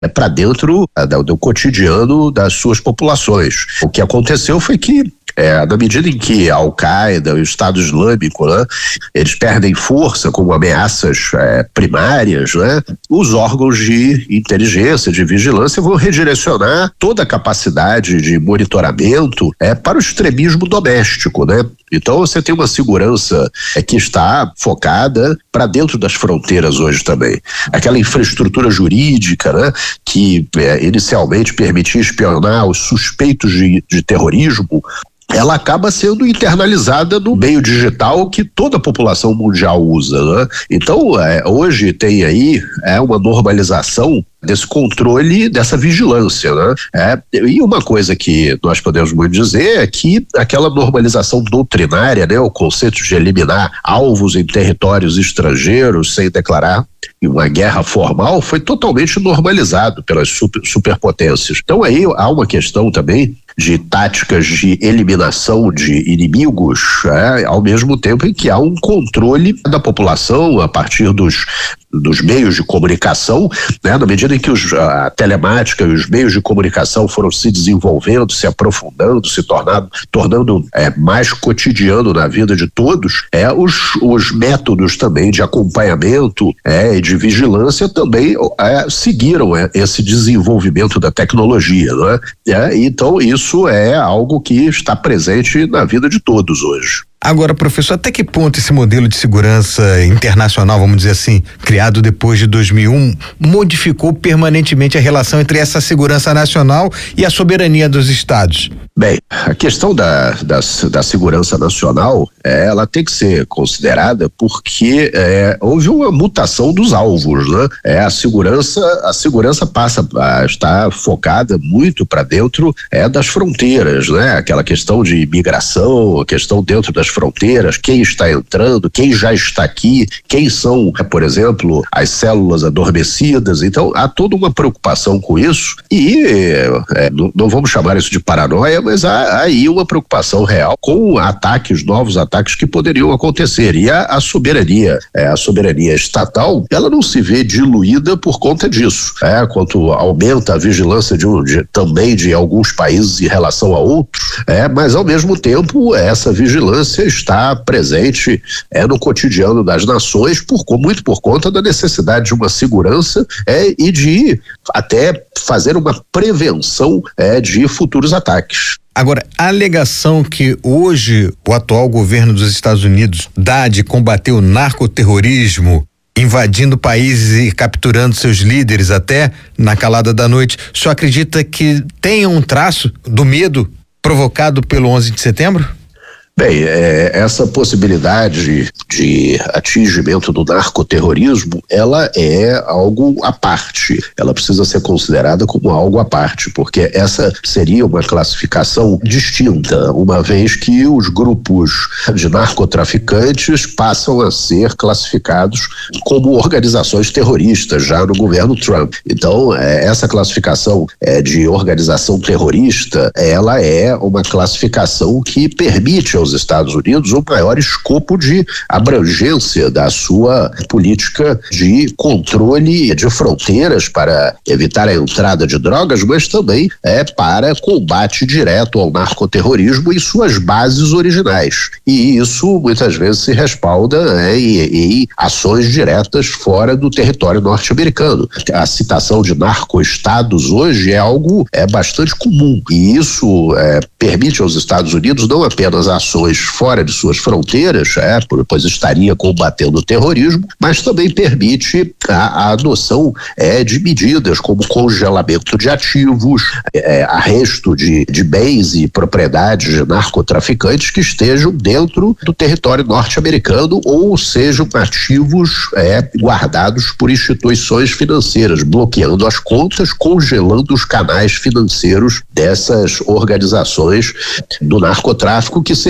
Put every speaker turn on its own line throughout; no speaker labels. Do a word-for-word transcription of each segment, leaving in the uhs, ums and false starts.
é, para dentro é, do, do cotidiano das suas populações. O que aconteceu foi que É, na medida em que a Al-Qaeda e o Estado Islâmico, né, eles perdem força como ameaças é, primárias, né, os órgãos de inteligência, de vigilância vão redirecionar toda a capacidade de monitoramento é, para o extremismo doméstico, né? Então você tem uma segurança é, que está focada para dentro das fronteiras hoje também. Aquela infraestrutura jurídica, né, que é, inicialmente permitia espionar os suspeitos de, de terrorismo, ela acaba sendo internalizada no meio digital que toda a população mundial usa, né? Então, é, hoje tem aí é, uma normalização desse controle, dessa vigilância, né? É, e uma coisa que nós podemos muito dizer é que aquela normalização doutrinária, né, o conceito de eliminar alvos em territórios estrangeiros sem declarar uma guerra formal, foi totalmente normalizado pelas super, superpotências. Então aí há uma questão também de táticas de eliminação de inimigos, é, ao mesmo tempo em que há um controle da população a partir dos dos meios de comunicação, né? Na medida em que os, a telemática e os meios de comunicação foram se desenvolvendo, se aprofundando, se tornando, tornando é, mais cotidiano na vida de todos, é, os, os métodos também de acompanhamento é, e de vigilância também é, seguiram é, esse desenvolvimento da tecnologia, não é? É, então isso é algo que está presente na vida de todos hoje.
Agora, professor, até que ponto esse modelo de segurança internacional, vamos dizer assim, criado depois de dois mil e um, modificou permanentemente a relação entre essa segurança nacional e a soberania dos estados?
Bem, a questão da, da, da segurança nacional, é, ela tem que ser considerada porque é, houve uma mutação dos alvos, né? É, a segurança, a segurança passa a estar focada muito para dentro é, das fronteiras, né? Aquela questão de imigração, a questão dentro das fronteiras, quem está entrando, quem já está aqui, quem são, por exemplo, as células adormecidas. Então há toda uma preocupação com isso e é, não, não vamos chamar isso de paranoia, mas há aí uma preocupação real com ataques, novos ataques que poderiam acontecer. E a, a soberania, é, a soberania estatal, ela não se vê diluída por conta disso. É, quanto aumenta a vigilância de, um, de, também de alguns países em relação a outros, é, mas ao mesmo tempo essa vigilância está presente é, no cotidiano das nações, por, muito por conta da necessidade de uma segurança é, e de até fazer uma prevenção é, de futuros ataques.
Agora, a alegação que hoje o atual governo dos Estados Unidos dá de combater o narcoterrorismo, invadindo países e capturando seus líderes até na calada da noite, o senhor acredita que tem um traço do medo provocado pelo onze de setembro?
Bem, é, essa possibilidade de atingimento do narcoterrorismo, ela é algo à parte, ela precisa ser considerada como algo à parte, porque essa seria uma classificação distinta, uma vez que os grupos de narcotraficantes passam a ser classificados como organizações terroristas já no governo Trump. Então, é, essa classificação é, de organização terrorista, ela é uma classificação que permite aos Estados Unidos o maior escopo de abrangência da sua política de controle de fronteiras para evitar a entrada de drogas, mas também é para combate direto ao narcoterrorismo em suas bases originais. E isso muitas vezes se respalda é, em, em ações diretas fora do território norte-americano. A citação de narco-estados hoje é algo é, bastante comum e isso é, permite aos Estados Unidos não apenas ações fora de suas fronteiras, é, pois estaria combatendo o terrorismo, mas também permite a, a adoção é, de medidas como congelamento de ativos, é, arresto de, de bens e propriedades de narcotraficantes que estejam dentro do território norte-americano ou sejam ativos é, guardados por instituições financeiras, bloqueando as contas, congelando os canais financeiros dessas organizações do narcotráfico que seriam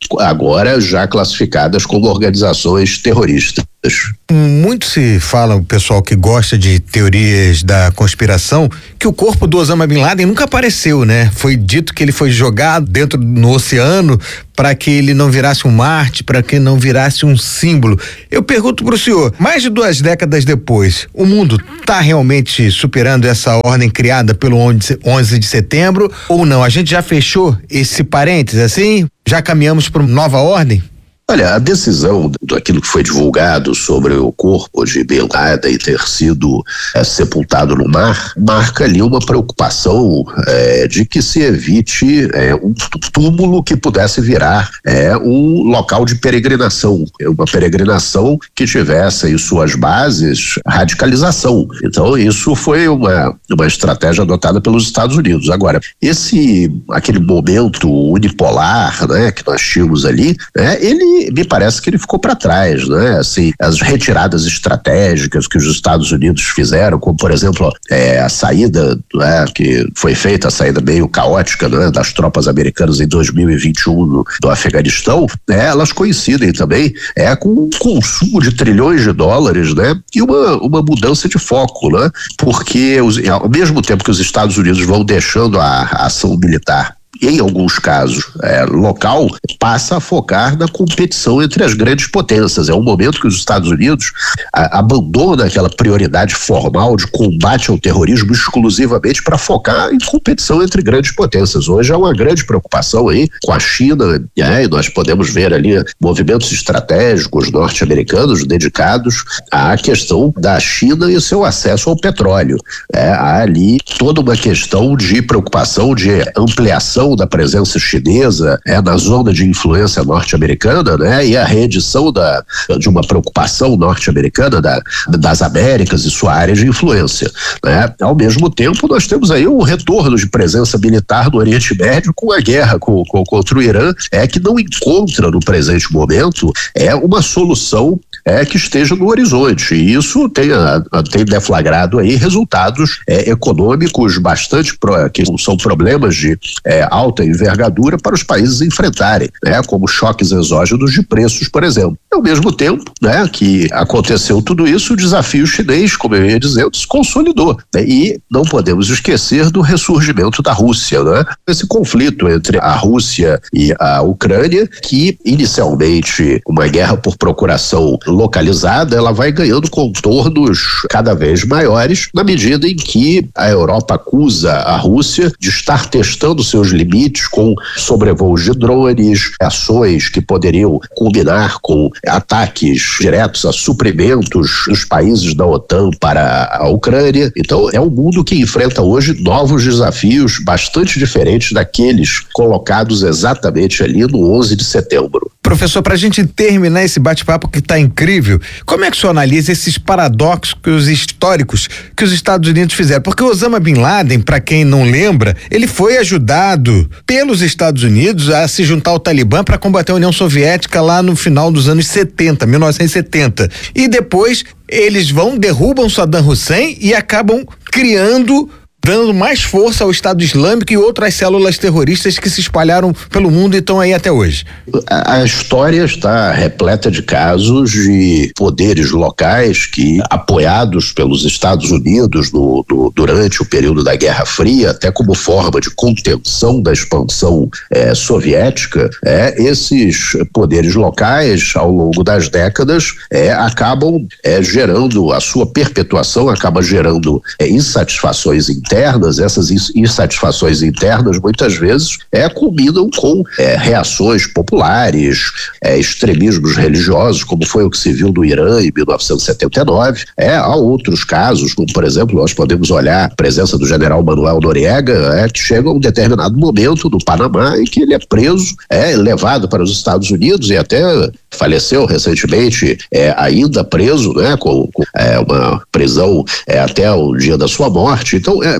agora já classificadas como organizações terroristas.
Muito se fala, o pessoal que gosta de teorias da conspiração, que o corpo do Osama Bin Laden nunca apareceu, né? Foi dito que ele foi jogado dentro no oceano para que ele não virasse um Marte, para que não virasse um símbolo. Eu pergunto para o senhor, mais de duas décadas depois, o mundo está realmente superando essa ordem criada pelo onze de setembro ou não? A gente já fechou esse parênteses assim? Já caminhamos para uma nova ordem?
Olha, a decisão daquilo que foi divulgado sobre o corpo de Bin Laden ter sido é, sepultado no mar, marca ali uma preocupação é, de que se evite é, um túmulo que pudesse virar é, um local de peregrinação, uma peregrinação que tivesse em suas bases radicalização. Então isso foi uma, uma estratégia adotada pelos Estados Unidos. Agora, esse, aquele momento unipolar, né, que nós tínhamos ali, né, ele me parece que ele ficou para trás, né? Assim, as retiradas estratégicas que os Estados Unidos fizeram, como por exemplo é, a saída, né, que foi feita, a saída meio caótica, né, das tropas americanas em dois mil e vinte e um no, do Afeganistão, né, elas coincidem também é, com um consumo de trilhões de dólares, né, e uma, uma mudança de foco, né, porque os, ao mesmo tempo que os Estados Unidos vão deixando a, a ação militar em alguns casos, é, local, passa a focar na competição entre as grandes potências. É um momento que os Estados Unidos a, abandonam aquela prioridade formal de combate ao terrorismo exclusivamente para focar em competição entre grandes potências. Hoje há uma grande preocupação aí com a China, é, e nós podemos ver ali movimentos estratégicos norte-americanos dedicados à questão da China e seu acesso ao petróleo. É, há ali toda uma questão de preocupação de ampliação da presença chinesa é, na zona de influência norte-americana, né, e a reedição da, de uma preocupação norte-americana da, das Américas e sua área de influência, né. Ao mesmo tempo, nós temos aí um retorno de presença militar no Oriente Médio com a guerra com, com, contra o Irã, é, que não encontra no presente momento é, uma solução é, que esteja no horizonte, e isso tem, a, a, tem deflagrado aí resultados é, econômicos bastante, pro, que são problemas de é, alta envergadura para os países enfrentarem, né, como choques exógenos de preços, por exemplo. Ao mesmo tempo, né, que aconteceu tudo isso, o desafio chinês, como eu ia dizer, se consolidou, né, e não podemos esquecer do ressurgimento da Rússia, né, esse conflito entre a Rússia e a Ucrânia, que inicialmente uma guerra por procuração localizada, ela vai ganhando contornos cada vez maiores na medida em que a Europa acusa a Rússia de estar testando seus limites com sobrevoos de drones, ações que poderiam culminar com ataques diretos a suprimentos dos países da OTAN para a Ucrânia. Então é um mundo que enfrenta hoje novos desafios bastante diferentes daqueles colocados exatamente ali no onze de setembro.
Professor, para a gente terminar esse bate-papo que está incrível, como é que o senhor analisa esses paradoxos históricos que os Estados Unidos fizeram? Porque o Osama Bin Laden, para quem não lembra, ele foi ajudado pelos Estados Unidos a se juntar ao Talibã para combater a União Soviética lá no final dos anos setenta, mil novecentos e setenta. E depois eles vão, derrubam Saddam Hussein e acabam criando, dando mais força ao Estado Islâmico e outras células terroristas que se espalharam pelo mundo e estão aí até hoje.
A, a história está repleta de casos de poderes locais que, apoiados pelos Estados Unidos no, no, durante o período da Guerra Fria, até como forma de contenção da expansão é, soviética, é, esses poderes locais, ao longo das décadas, é, acabam é, gerando, a sua perpetuação acaba gerando é, insatisfações internas. Internas, essas insatisfações internas muitas vezes é, culminam com é, reações populares, é, extremismos religiosos, como foi o que se viu no Irã em mil novecentos e setenta e nove. É, há outros casos, como por exemplo, nós podemos olhar a presença do general Manuel Noriega, é, que chega a um determinado momento no Panamá em que ele é preso, é levado para os Estados Unidos e até faleceu recentemente, é, ainda preso, né, com, com é, uma prisão é, até o dia da sua morte. Então, é,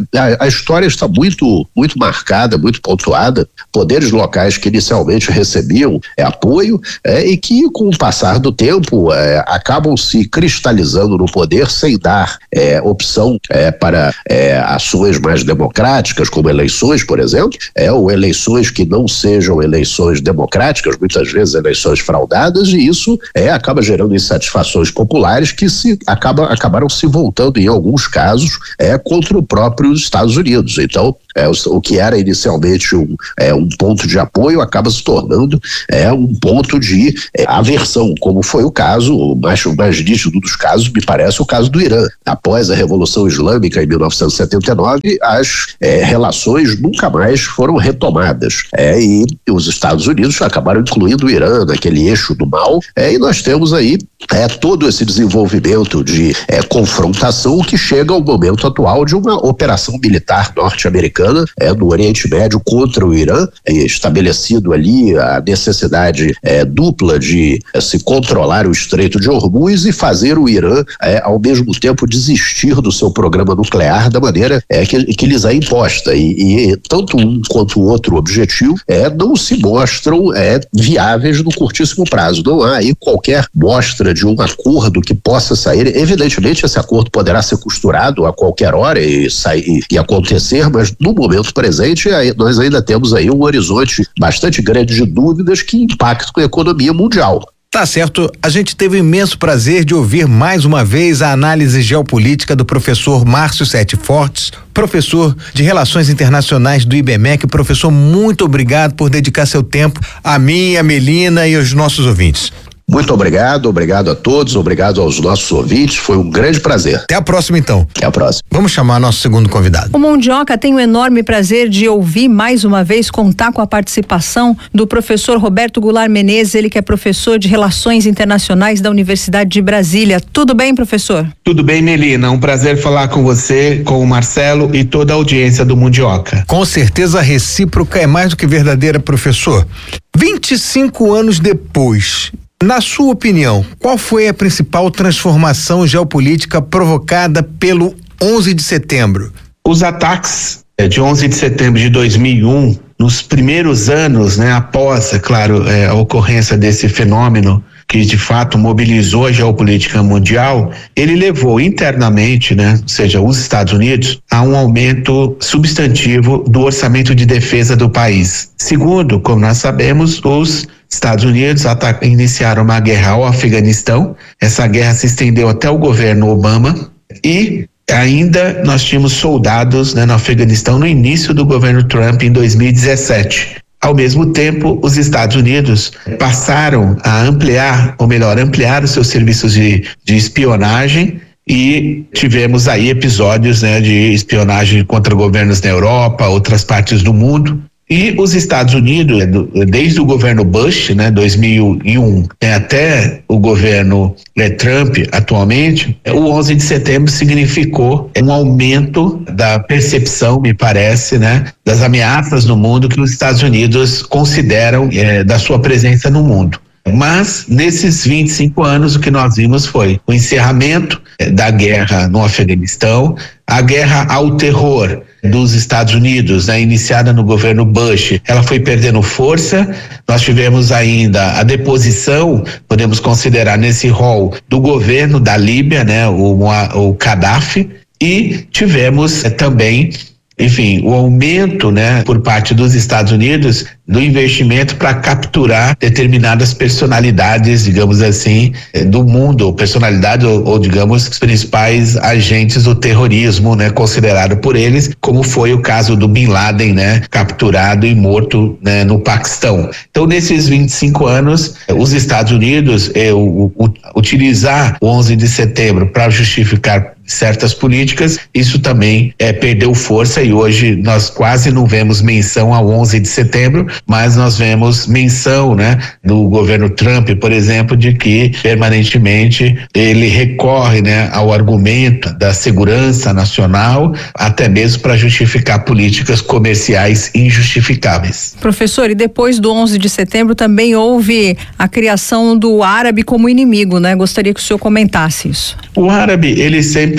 a, a história está muito, muito marcada, muito pontuada. Poderes locais que inicialmente recebiam é, apoio é, e que, com o passar do tempo, é, acabam se cristalizando no poder sem dar é, opção é, para é, ações mais democráticas, como eleições, por exemplo, é, ou eleições que não sejam eleições democráticas, muitas vezes eleições fraudadas, e isso é, acaba gerando insatisfações populares que se acaba, acabaram se voltando, em alguns casos, é, contra o próprio Estados Unidos. Então, é, o, o que era inicialmente um, é, um ponto de apoio acaba se tornando é, um ponto de é, aversão, como foi o caso, o mais, o mais nítido dos casos, me parece o caso do Irã. Após a Revolução Islâmica em mil novecentos e setenta e nove, as é, relações nunca mais foram retomadas. É, e os Estados Unidos acabaram incluindo o Irã naquele eixo do mal, é, e nós temos aí é, todo esse desenvolvimento de é, confrontação que chega ao momento atual de uma operação militar norte-americana é, no Oriente Médio contra o Irã, é, estabelecido ali a necessidade é, dupla de é, se controlar o Estreito de Hormuz e fazer o Irã é, ao mesmo tempo desistir do seu programa nuclear da maneira é, que, que lhes é imposta, e, e tanto um quanto o outro objetivo é, não se mostram é, viáveis no curtíssimo prazo. Não há aí qualquer mostra de um acordo que possa sair. Evidentemente esse acordo poderá ser costurado a qualquer hora e, sair, e acontecer, mas no momento presente aí, nós ainda temos aí um horizonte bastante grande de dúvidas que impactam a economia mundial.
Tá certo, a gente teve o imenso prazer de ouvir mais uma vez a análise geopolítica do professor Márcio Sete Fortes, professor de Relações Internacionais do I B M E C. Professor, muito obrigado por dedicar seu tempo a mim, a Melina e aos nossos ouvintes.
Muito obrigado, obrigado a todos, obrigado aos nossos ouvintes, foi um grande prazer.
Até a próxima então.
Até a próxima.
Vamos chamar nosso segundo convidado.
O Mundioca tem o enorme prazer de ouvir mais uma vez, contar com a participação do professor Roberto Goulart Menezes, ele que é professor de Relações Internacionais da Universidade de Brasília. Tudo bem, professor?
Tudo bem, Melina, um prazer falar com você, com o Marcelo e toda a audiência do Mundioca.
Com certeza a recíproca é mais do que verdadeira, professor. vinte e cinco anos depois, na sua opinião, qual foi a principal transformação geopolítica provocada pelo onze de setembro?
Os ataques de onze de setembro de dois mil e um, nos primeiros anos, né, após, é claro, é, a ocorrência desse fenômeno que de fato mobilizou a geopolítica mundial, ele levou internamente, né, ou seja, os Estados Unidos, a um aumento substantivo do orçamento de defesa do país. Segundo, como nós sabemos, os Estados Unidos iniciaram uma guerra ao Afeganistão. Essa guerra se estendeu até o governo Obama e ainda nós tínhamos soldados, né, no Afeganistão no início do governo Trump em dois mil e dezessete. Ao mesmo tempo, os Estados Unidos passaram a ampliar, ou melhor, ampliar os seus serviços de, de espionagem, e tivemos aí episódios, né, de espionagem contra governos na Europa, outras partes do mundo. E os Estados Unidos, desde o governo Bush, né, dois mil e um, até o governo né, Trump atualmente, o onze de setembro significou um aumento da percepção, me parece, né, das ameaças no mundo que os Estados Unidos consideram é, da sua presença no mundo. Mas, nesses vinte e cinco anos, o que nós vimos foi o encerramento da guerra no Afeganistão, a guerra ao terror dos Estados Unidos, né, iniciada no governo Bush, ela foi perdendo força. Nós tivemos ainda a deposição, podemos considerar nesse rol, do governo da Líbia, né, o, o Gaddafi, e tivemos eh, também, enfim, o aumento, né, por parte dos Estados Unidos do investimento para capturar determinadas personalidades, digamos assim, do mundo, ou personalidade ou, ou digamos os principais agentes do terrorismo, né, considerado por eles, como foi o caso do Bin Laden, né, capturado e morto, né, no Paquistão. Então, nesses vinte e cinco anos, os Estados Unidos eh, o, o, utilizar o onze de setembro para justificar certas políticas, isso também é, perdeu força, e hoje nós quase não vemos menção ao onze de setembro, mas nós vemos menção, né, do governo Trump, por exemplo, de que permanentemente ele recorre, né, ao argumento da segurança nacional, até mesmo para justificar políticas comerciais injustificáveis.
Professor, e depois do onze de setembro também houve a criação do árabe como inimigo, né? Gostaria que o senhor comentasse isso.
O árabe, ele sempre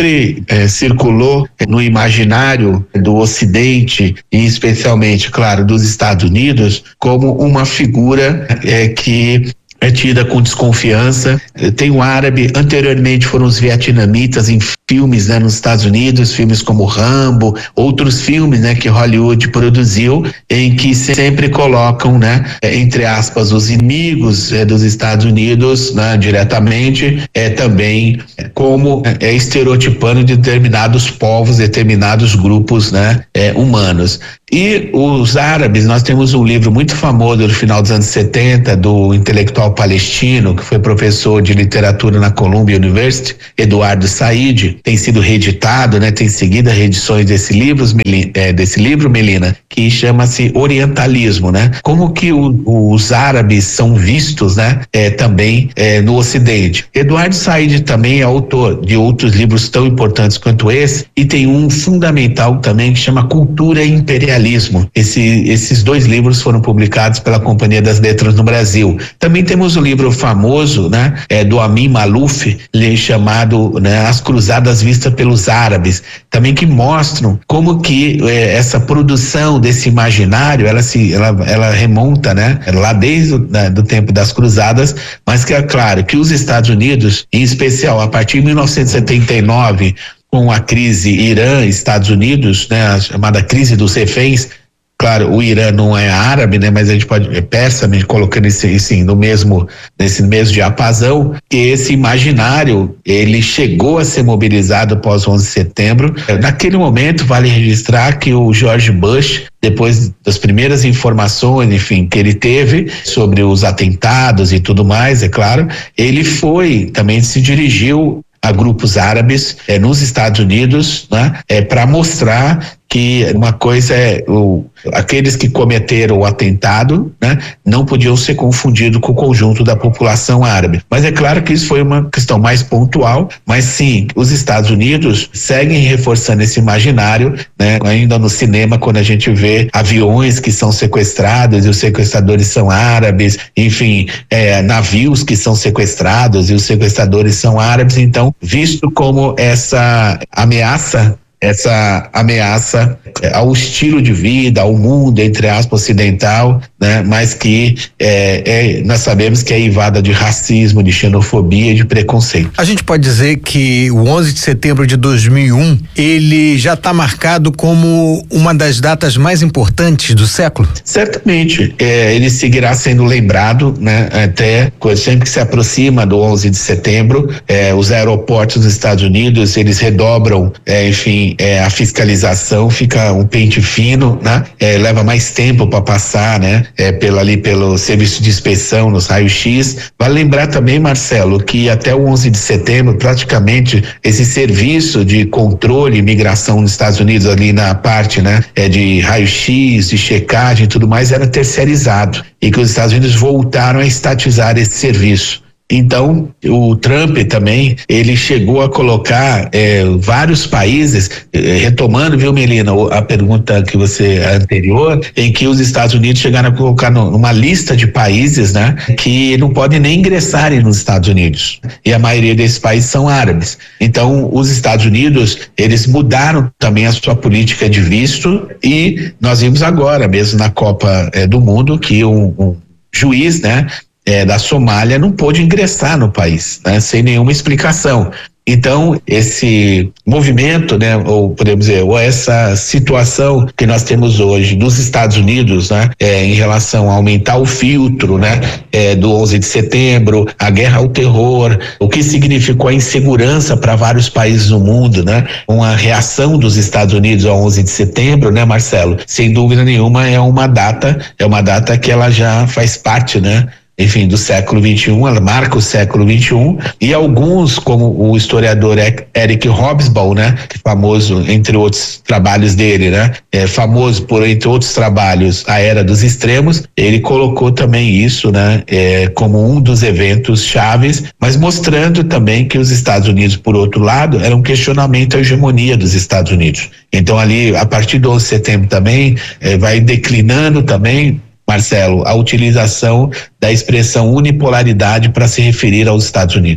sempre é, circulou no imaginário do Ocidente e especialmente, claro, dos Estados Unidos como uma figura é, que é tida com desconfiança. Tem o árabe, anteriormente foram os vietnamitas em filmes, né, nos Estados Unidos, filmes como Rambo, outros filmes, né, que Hollywood produziu, em que sempre colocam, né, entre aspas, os inimigos é, dos Estados Unidos, né, diretamente, é também como é, estereotipando determinados povos, determinados grupos, né, é, humanos. E os árabes, nós temos um livro muito famoso do final dos anos setenta, do intelectual palestino, que foi professor de literatura na Columbia University, Eduardo Said, tem sido reeditado, né, tem seguido as reedições desse livro, é, desse livro, Melina, que chama-se Orientalismo, né? Como que o, os árabes são vistos, né, é, também é, no Ocidente. Eduardo Said também é autor de outros livros tão importantes quanto esse, e tem um fundamental também que chama Cultura e Imperialismo. Esse, esses dois livros foram publicados pela Companhia das Letras no Brasil. Também temos o livro famoso, né, é, do Amin Maalouf, chamado, né, As Cruzadas Vistas pelos Árabes, também que mostram como que é, essa produção desse imaginário, ela se, ela, ela remonta, né, lá desde o né, do tempo das Cruzadas, mas que é claro que os Estados Unidos, em especial a partir de mil novecentos e setenta e nove, com a crise Irã-Estados Unidos, né, a chamada crise dos reféns. Claro, o Irã não é árabe, né, mas a gente pode, é persa, né, colocando esse, assim, no mesmo, nesse mesmo diapasão, que esse imaginário, ele chegou a ser mobilizado após onze de setembro. Naquele momento, vale registrar que o George Bush, depois das primeiras informações, enfim, que ele teve sobre os atentados e tudo mais, é claro, ele foi, também se dirigiu a grupos árabes é, nos Estados Unidos, né, é, para mostrar que uma coisa é o, aqueles que cometeram o atentado, né, não podiam ser confundidos com o conjunto da população árabe. Mas é claro que isso foi uma questão mais pontual, mas sim, os Estados Unidos seguem reforçando esse imaginário, né, ainda no cinema, quando a gente vê aviões que são sequestrados e os sequestradores são árabes, enfim, é, navios que são sequestrados e os sequestradores são árabes. Então, visto como essa ameaça essa ameaça ao estilo de vida, ao mundo, entre aspas, ocidental, né? Mas que é, é, nós sabemos que é eivada de racismo, de xenofobia e de preconceito.
A gente pode dizer que o onze de setembro de dois mil e um, ele já está marcado como uma das datas mais importantes do século?
Certamente, é, ele seguirá sendo lembrado, né? Até sempre que se aproxima do onze de setembro, é, os aeroportos dos Estados Unidos, eles redobram, é, enfim, É, a fiscalização, fica um pente fino, né? É, leva mais tempo para passar, né? É, pela, ali pelo serviço de inspeção nos raios-x. Vale lembrar também, Marcelo, que até o onze de setembro, praticamente, esse serviço de controle e imigração nos Estados Unidos, ali na parte, né? É, de raio-x, de checagem e tudo mais, era terceirizado. E que os Estados Unidos voltaram a estatizar esse serviço. Então, o Trump também, ele chegou a colocar é, vários países, é, retomando, viu, Melina, a pergunta que você, a anterior, em que os Estados Unidos chegaram a colocar no, numa lista de países, né, que não podem nem ingressarem nos Estados Unidos. E a maioria desses países são árabes. Então, os Estados Unidos, eles mudaram também a sua política de visto, e nós vimos agora, mesmo na Copa é, do Mundo, que um, um juiz, né, É, da Somália não pôde ingressar no país, né, sem nenhuma explicação. Então, esse movimento, né, ou podemos dizer, ou essa situação que nós temos hoje nos Estados Unidos, né, é, em relação a aumentar o filtro, né, é, do onze de setembro, a guerra ao terror, o que significou a insegurança para vários países no mundo, né, uma reação dos Estados Unidos ao onze de setembro, né, Marcelo? Sem dúvida nenhuma é uma data, é uma data que ela já faz parte, né, enfim, do século vinte e um, ela marca o século vinte e um, e alguns, como o historiador Eric Hobsbawm, né, famoso, entre outros trabalhos dele, né, é famoso por, entre outros trabalhos, a Era dos Extremos, ele colocou também isso, né, é, como um dos eventos chaves, mas mostrando também que os Estados Unidos, por outro lado, era um questionamento à hegemonia dos Estados Unidos. Então, ali, a partir do onze de setembro também, é, vai declinando também, Marcelo, a utilização da expressão unipolaridade para se referir aos Estados Unidos.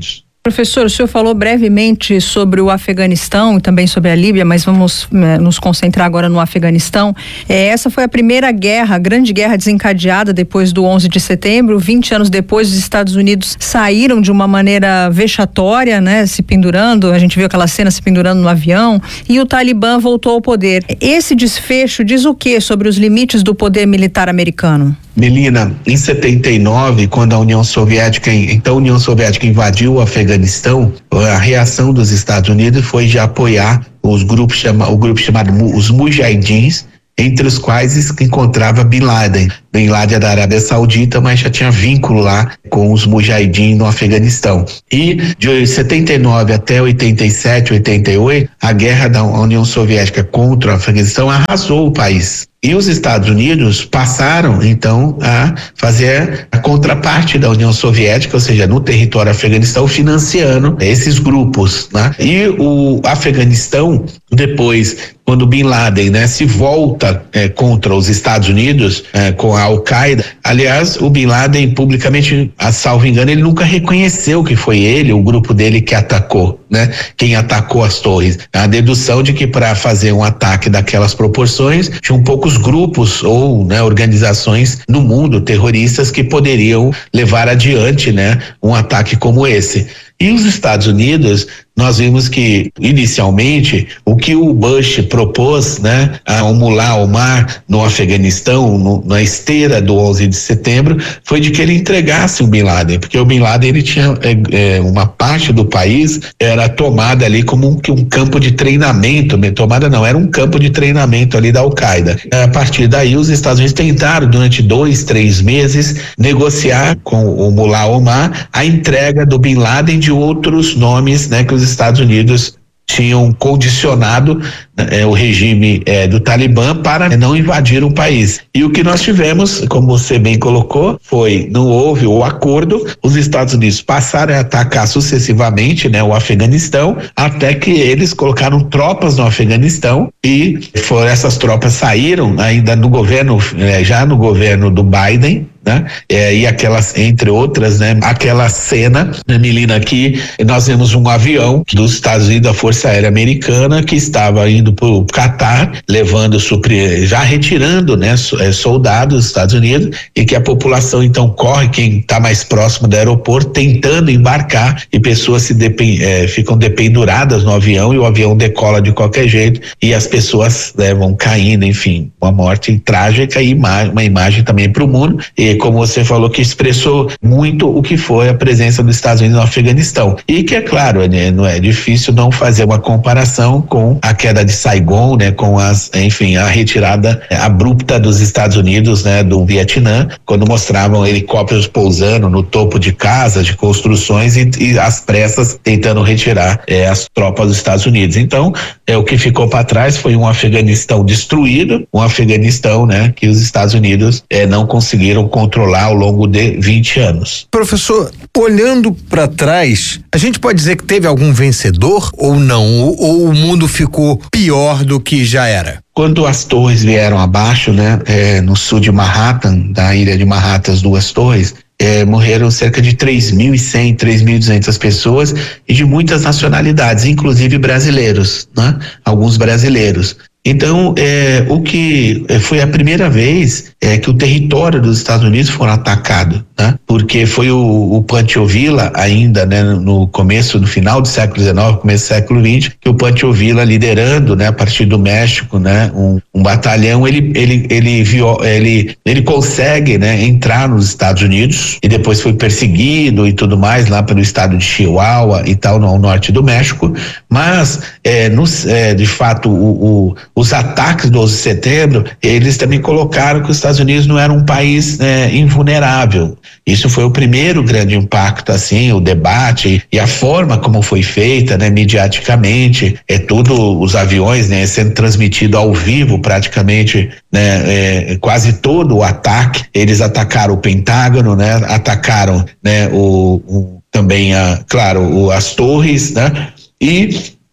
Professor, o senhor falou brevemente sobre o Afeganistão e também sobre a Líbia, mas vamos né, nos concentrar agora no Afeganistão. É, essa foi a primeira guerra, a grande guerra desencadeada depois do onze de setembro. vinte anos depois, os Estados Unidos saíram de uma maneira vexatória, né, se pendurando. A gente viu aquela cena se pendurando no avião. E o Talibã voltou ao poder. Esse desfecho diz o que sobre os limites do poder militar americano?
Melina, em setenta e nove, quando a União Soviética, então a União Soviética invadiu o Afeganistão, a reação dos Estados Unidos foi de apoiar os grupos chama, o grupo chamado os Mujahidins, entre os quais se encontrava Bin Laden. Bin Laden é da Arábia Saudita, mas já tinha vínculo lá com os Mujahidin no Afeganistão. E de setenta e nove até oitenta e sete, oitenta e oito, a guerra da União Soviética contra o Afeganistão arrasou o país. E os Estados Unidos passaram, então, a fazer a contraparte da União Soviética, ou seja, no território afeganistão, financiando esses grupos, né? E o Afeganistão, depois, quando Bin Laden, né, se volta é, contra os Estados Unidos, é, com a Al-Qaeda, aliás, o Bin Laden, publicamente, a salvo engano, ele nunca reconheceu que foi ele, o grupo dele, que atacou, né? Quem atacou as torres. A dedução de que para fazer um ataque daquelas proporções, tinham poucos grupos ou né, organizações no mundo terroristas que poderiam levar adiante né, um ataque como esse. E os Estados Unidos, nós vimos que, inicialmente, o que o Bush propôs, né, a o Mullah Omar no Afeganistão, no, na esteira do onze de setembro, foi de que ele entregasse o Bin Laden, porque o Bin Laden, ele tinha é, uma parte do país, era tomada ali como um, um campo de treinamento, tomada não, era um campo de treinamento ali da Al-Qaeda. A partir daí, os Estados Unidos tentaram, durante dois, três meses, negociar com o Mullah Omar a entrega do Bin Laden de outros nomes, né, que os Estados Unidos tinham condicionado eh, o regime eh, do Talibã para não invadir o país. E o que nós tivemos, como você bem colocou, foi, não houve o acordo, os Estados Unidos passaram a atacar sucessivamente né, o Afeganistão, até que eles colocaram tropas no Afeganistão e foram, essas tropas saíram ainda no governo, eh, já no governo do Biden, né? É, e aquelas, entre outras, né? Aquela cena, né, Melina, que nós vemos um avião dos Estados Unidos, da Força Aérea Americana, que estava indo para o Catar, levando, já retirando, né? Soldados dos Estados Unidos, e que a população então corre, quem está mais próximo do aeroporto, tentando embarcar, e pessoas se depen, é, ficam dependuradas no avião, e o avião decola de qualquer jeito, e as pessoas né, vão caindo, enfim, uma morte trágica e uma imagem também para o mundo, e como você falou, que expressou muito o que foi a presença dos Estados Unidos no Afeganistão. E que é claro, né, não é difícil não fazer uma comparação com a queda de Saigon, né, com as, enfim, a retirada abrupta dos Estados Unidos, né, do Vietnã, quando mostravam helicópteros pousando no topo de casas, de construções e, e às pressas tentando retirar é, as tropas dos Estados Unidos. Então, é, o que ficou para trás foi um Afeganistão destruído, um Afeganistão, né, que os Estados Unidos é, não conseguiram controlar ao longo de vinte anos.
Professor, olhando para trás, a gente pode dizer que teve algum vencedor ou não? Ou, ou o mundo ficou pior do que já era?
Quando as torres vieram abaixo, né, é, no sul de Manhattan, da ilha de Manhattan, as duas torres, é, morreram cerca de três mil e cem, três mil e duzentas pessoas e de muitas nacionalidades, inclusive brasileiros, né? Alguns brasileiros. Então, é, o que foi a primeira vez é, que o território dos Estados Unidos foi atacado, né? Porque foi o, o Pancho Villa ainda, né, no começo, no final do século dezenove, começo do século vinte, que o Pancho Villa liderando, né, a partir do México, né, um, um batalhão, ele ele ele, viu, ele ele consegue, né, entrar nos Estados Unidos e depois foi perseguido e tudo mais lá pelo estado de Chihuahua e tal, no norte do México, mas é, nos, é, de fato o, o os ataques do onze de setembro, eles também colocaram que os Estados Unidos não era um país é, invulnerável. Isso foi o primeiro grande impacto, assim, o debate e a forma como foi feita, né, mediaticamente, é tudo, os aviões, né, sendo transmitido ao vivo praticamente, né, é, quase todo o ataque, eles atacaram o Pentágono, né, atacaram, né, o, o também, a, claro, o, as torres, né, e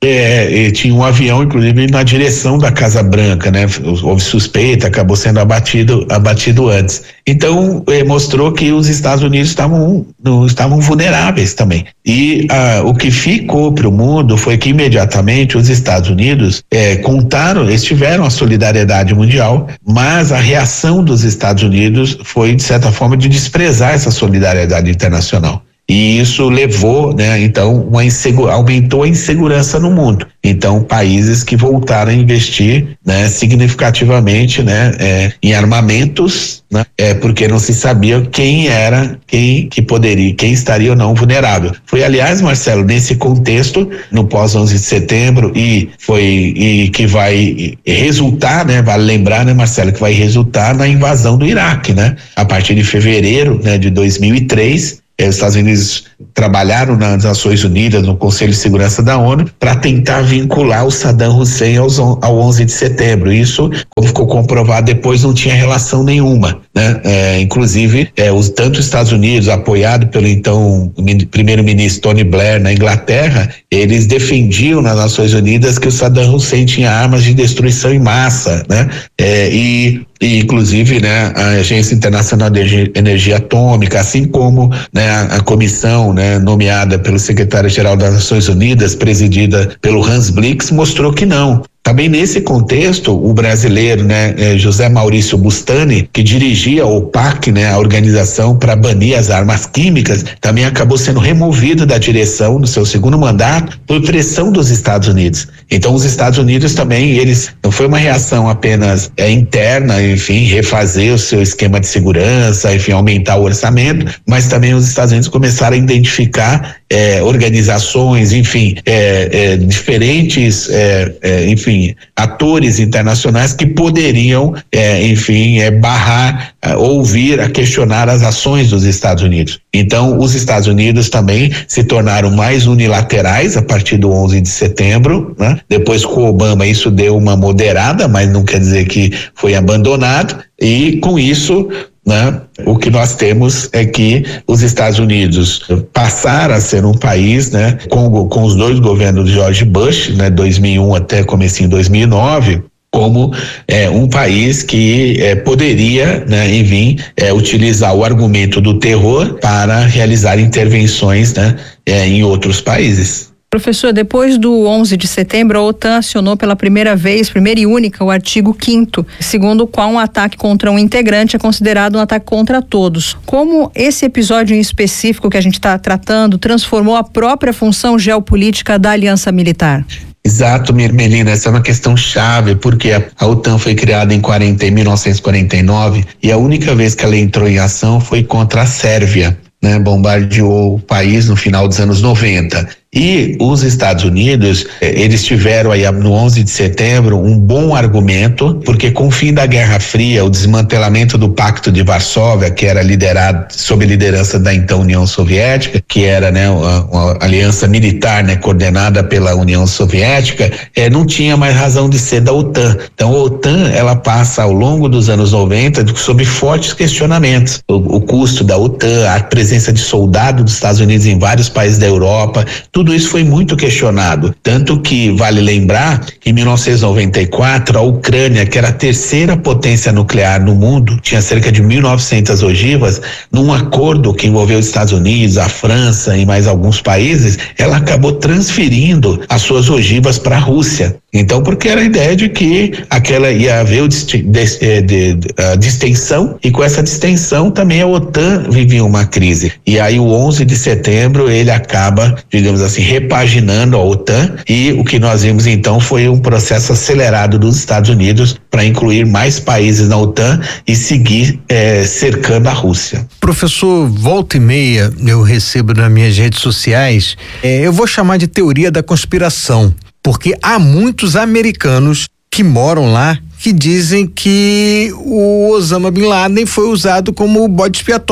É, tinha um avião, inclusive, na direção da Casa Branca, né? Houve suspeita, acabou sendo abatido, abatido antes. Então, eh, mostrou que os Estados Unidos estavam, não, estavam vulneráveis também. E ah, o que ficou para o mundo foi que imediatamente os Estados Unidos eh, contaram, eles tiveram a solidariedade mundial, mas a reação dos Estados Unidos foi, de certa forma, de desprezar essa solidariedade internacional. E isso levou, né, então, uma insegu- aumentou a insegurança no mundo. Então, países que voltaram a investir, né, significativamente, né, é, em armamentos, né, é, porque não se sabia quem era, quem que poderia, quem estaria ou não vulnerável. Foi, aliás, Marcelo, nesse contexto, no pós onze de setembro, e foi e que vai resultar, né, vale lembrar, né, Marcelo, que vai resultar na invasão do Iraque, né, a partir de fevereiro, né, de dois mil e três. Os Estados Unidos trabalharam nas Nações Unidas, no Conselho de Segurança da ONU, para tentar vincular o Saddam Hussein aos, ao onze de setembro. Isso, como ficou comprovado depois, não tinha relação nenhuma, né? É, inclusive, é, os, tanto os Estados Unidos, apoiado pelo então primeiro-ministro Tony Blair na Inglaterra, eles defendiam nas Nações Unidas que o Saddam Hussein tinha armas de destruição em massa, né? É, e E, inclusive, né, a Agência Internacional de Energia Atômica, assim como, né, a, a comissão, né, nomeada pelo secretário-geral das Nações Unidas, presidida pelo Hans Blix, mostrou que não. Também nesse contexto, o brasileiro, né, José Maurício Bustani, que dirigia a OPAC, né, a organização para banir as armas químicas, também acabou sendo removido da direção no seu segundo mandato por pressão dos Estados Unidos. Então, os Estados Unidos também, eles, não foi uma reação apenas é, interna, enfim, refazer o seu esquema de segurança, enfim, aumentar o orçamento, mas também os Estados Unidos começaram a identificar é, organizações, enfim, é, é, diferentes, é, é, enfim, atores internacionais que poderiam, é, enfim, é, barrar, é, ouvir, a questionar as ações dos Estados Unidos. Então, os Estados Unidos também se tornaram mais unilaterais a partir do onze de setembro, né? Depois com o Obama isso deu uma moderada, mas não quer dizer que foi abandonado, e com isso, né, o que nós temos é que os Estados Unidos passaram a ser um país, né, com, com os dois governos de George Bush, né, dois mil e um até comecinho de dois mil e nove, como é, um país que é, poderia, né, enfim, é, utilizar o argumento do terror para realizar intervenções, né, é, em outros países.
Professor, depois do onze de setembro, a OTAN acionou pela primeira vez, primeira e única, o artigo quinto, segundo o qual um ataque contra um integrante é considerado um ataque contra todos. Como esse episódio em específico que a gente está tratando transformou a própria função geopolítica da aliança militar?
Exato, Melina, essa é uma questão chave, porque a, a OTAN foi criada em, quarenta, em mil novecentos e quarenta e nove e a única vez que ela entrou em ação foi contra a Sérvia, né? Bombardeou o país no final dos anos noventa. E os Estados Unidos, eles tiveram aí no onze de setembro um bom argumento, porque com o fim da Guerra Fria, o desmantelamento do Pacto de Varsóvia, que era liderado sob a liderança da então União Soviética, que era, né, uma, uma aliança militar, né, coordenada pela União Soviética, eh, não tinha mais razão de ser da OTAN. Então a OTAN, ela passa ao longo dos anos noventa sob fortes questionamentos. O, o custo da OTAN, a presença de soldados dos Estados Unidos em vários países da Europa, tudo Tudo isso foi muito questionado, tanto que vale lembrar que em mil novecentos e noventa e quatro a Ucrânia, que era a terceira potência nuclear no mundo, tinha cerca de mil e novecentas ogivas, num acordo que envolveu os Estados Unidos, a França e mais alguns países, ela acabou transferindo as suas ogivas para a Rússia. Então, porque era a ideia de que aquela ia haver o de, de, de, a distensão, e com essa distensão também a OTAN vivia uma crise. E aí o onze de setembro ele acaba, digamos assim, repaginando a OTAN, e o que nós vimos então foi um processo acelerado dos Estados Unidos para incluir mais países na OTAN e seguir eh, cercando a Rússia.
Professor, volta e meia eu recebo nas minhas redes sociais, eh, eu vou chamar de teoria da conspiração, porque há muitos americanos que moram lá que dizem que o Osama Bin Laden foi usado como bode expiatório,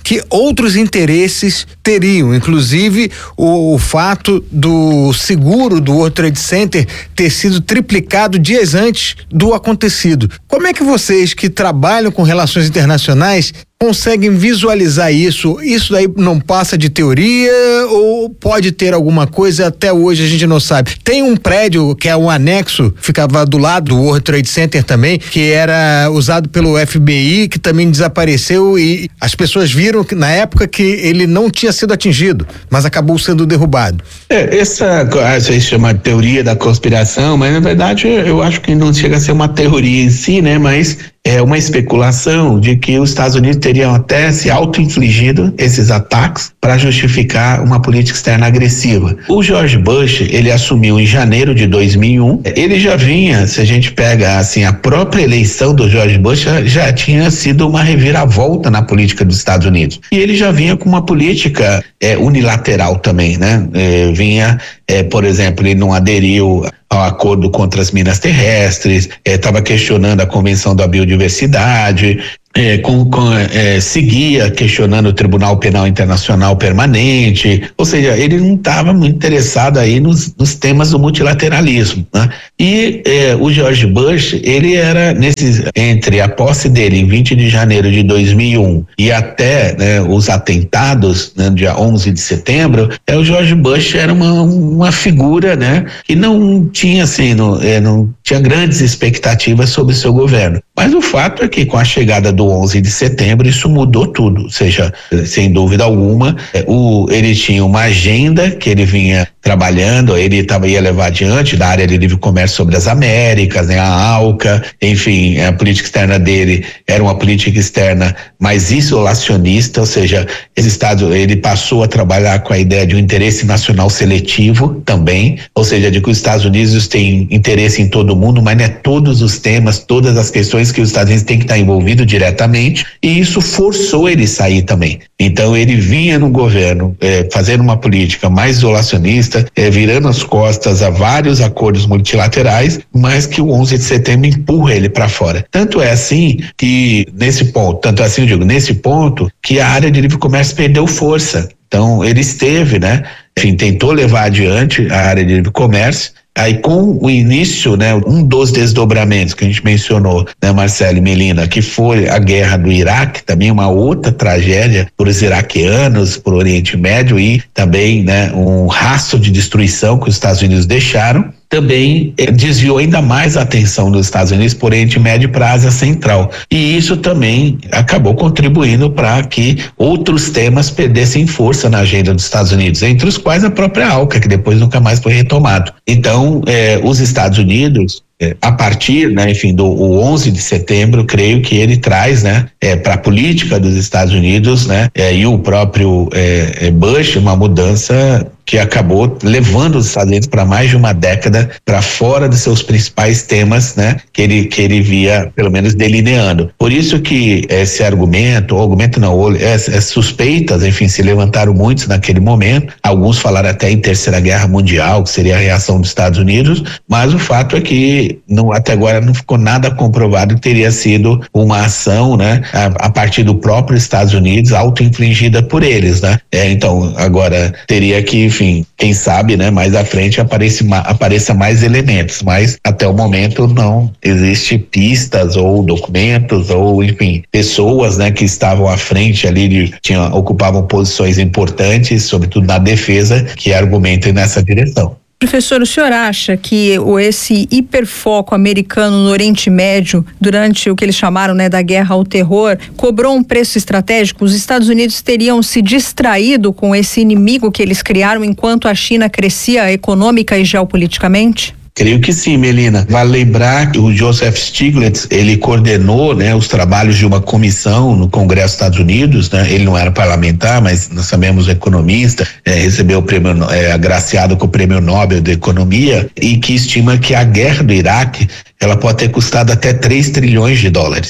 que outros interesses teriam, inclusive o, o fato do seguro do World Trade Center ter sido triplicado dias antes do acontecido. Como é que vocês que trabalham com relações internacionais conseguem visualizar isso? Isso daí não passa de teoria ou pode ter alguma coisa? Até hoje a gente não sabe. Tem um prédio que é um anexo, ficava do lado do World Trade Center também, que era usado pelo F B I, que também desapareceu, e as pessoas viram que, na época, que ele não tinha sido atingido, mas acabou sendo derrubado.
É, essa se chama de teoria da conspiração, mas na verdade eu acho que não chega a ser uma teoria em si, né? Mas é uma especulação de que os Estados Unidos teriam até se auto-infligido esses ataques para justificar uma política externa agressiva. O George Bush, ele assumiu em janeiro de dois mil e um, ele já vinha, se a gente pega assim, a própria eleição do George Bush já, já tinha sido uma reviravolta na política dos Estados Unidos. E ele já vinha com uma política é, unilateral também, né? É, vinha, é, por exemplo, ele não aderiu ao acordo contra as minas terrestres, estava eh, questionando a Convenção da Biodiversidade, eh, com, com, eh, seguia questionando o Tribunal Penal Internacional Permanente, ou seja, ele não estava muito interessado aí nos, nos temas do multilateralismo, né? E eh, o George Bush, ele era nesses, entre a posse dele em vinte de janeiro de dois mil e um e até, né, os atentados, né, dia onze de setembro, é, o George Bush era uma, uma figura, né, que não tinha assim, não, é, não tinha grandes expectativas sobre o seu governo. Mas o fato é que com a chegada do onze de setembro isso mudou tudo, ou seja, sem dúvida alguma, é, o, ele tinha uma agenda que ele vinha trabalhando, ele tava, ia levar adiante da área de livre comércio sobre as Américas, né, a ALCA, enfim, a política externa dele era uma política externa mais isolacionista, ou seja, esse Estado, ele passou a trabalhar com a ideia de um interesse nacional seletivo também, ou seja, de que os Estados Unidos têm interesse em todo mundo, mas não é todos os temas, todas as questões que os Estados Unidos têm que estar envolvido diretamente, e isso forçou ele a sair também. Então ele vinha no governo eh, fazendo uma política mais isolacionista, eh, virando as costas a vários acordos multilaterais, mas que o onze de setembro empurra ele para fora. Tanto é assim que nesse ponto, tanto é assim eu digo, nesse ponto que a área de livre comércio perdeu força. Então ele esteve, né, enfim, tentou levar adiante a área de livre comércio. Aí com o início, né, um dos desdobramentos que a gente mencionou, né, Marcelo e Melina, que foi a guerra do Iraque, também uma outra tragédia para os iraquianos, para o Oriente Médio, e também, né, um rastro de destruição que os Estados Unidos deixaram, também eh, desviou ainda mais a atenção dos Estados Unidos por Oriente Médio e para a Ásia Central. E isso também acabou contribuindo para que outros temas perdessem força na agenda dos Estados Unidos, entre os quais a própria ALCA, que depois nunca mais foi retomado. Então, eh, os Estados Unidos, eh, a partir, né, enfim, do o onze de setembro, creio que ele traz, né, eh, para a política dos Estados Unidos, né, eh, e o próprio eh, Bush, uma mudança que acabou levando os Estados Unidos para mais de uma década para fora dos seus principais temas, né, que ele que ele via pelo menos delineando. Por isso que esse argumento, ou argumento não, essas suspeitas, enfim, se levantaram muitos naquele momento. Alguns falaram até em Terceira Guerra Mundial, que seria a reação dos Estados Unidos, mas o fato é que não, até agora não ficou nada comprovado que teria sido uma ação, né, a, a partir do próprio Estados Unidos, auto-infligida por eles, né. É, então agora teria que, enfim, quem sabe, né, mais à frente apareça, apareça mais elementos, mas até o momento não existe pistas ou documentos ou, enfim, pessoas, né, que estavam à frente ali, de, tinham, ocupavam posições importantes, sobretudo na defesa, que argumentem nessa direção.
Professor, o senhor acha que esse hiperfoco americano no Oriente Médio, durante o que eles chamaram, né, da guerra ao terror, cobrou um preço estratégico? Os Estados Unidos teriam se distraído com esse inimigo que eles criaram enquanto a China crescia econômica e geopoliticamente?
Creio que sim, Melina. Vale lembrar que o Joseph Stiglitz, ele coordenou, né, os trabalhos de uma comissão no Congresso dos Estados Unidos, né? Ele não era parlamentar, mas nós sabemos economista, é, recebeu o prêmio, é, agraciado com o Prêmio Nobel de Economia, e que estima que a guerra do Iraque, ela pode ter custado até três trilhões de dólares.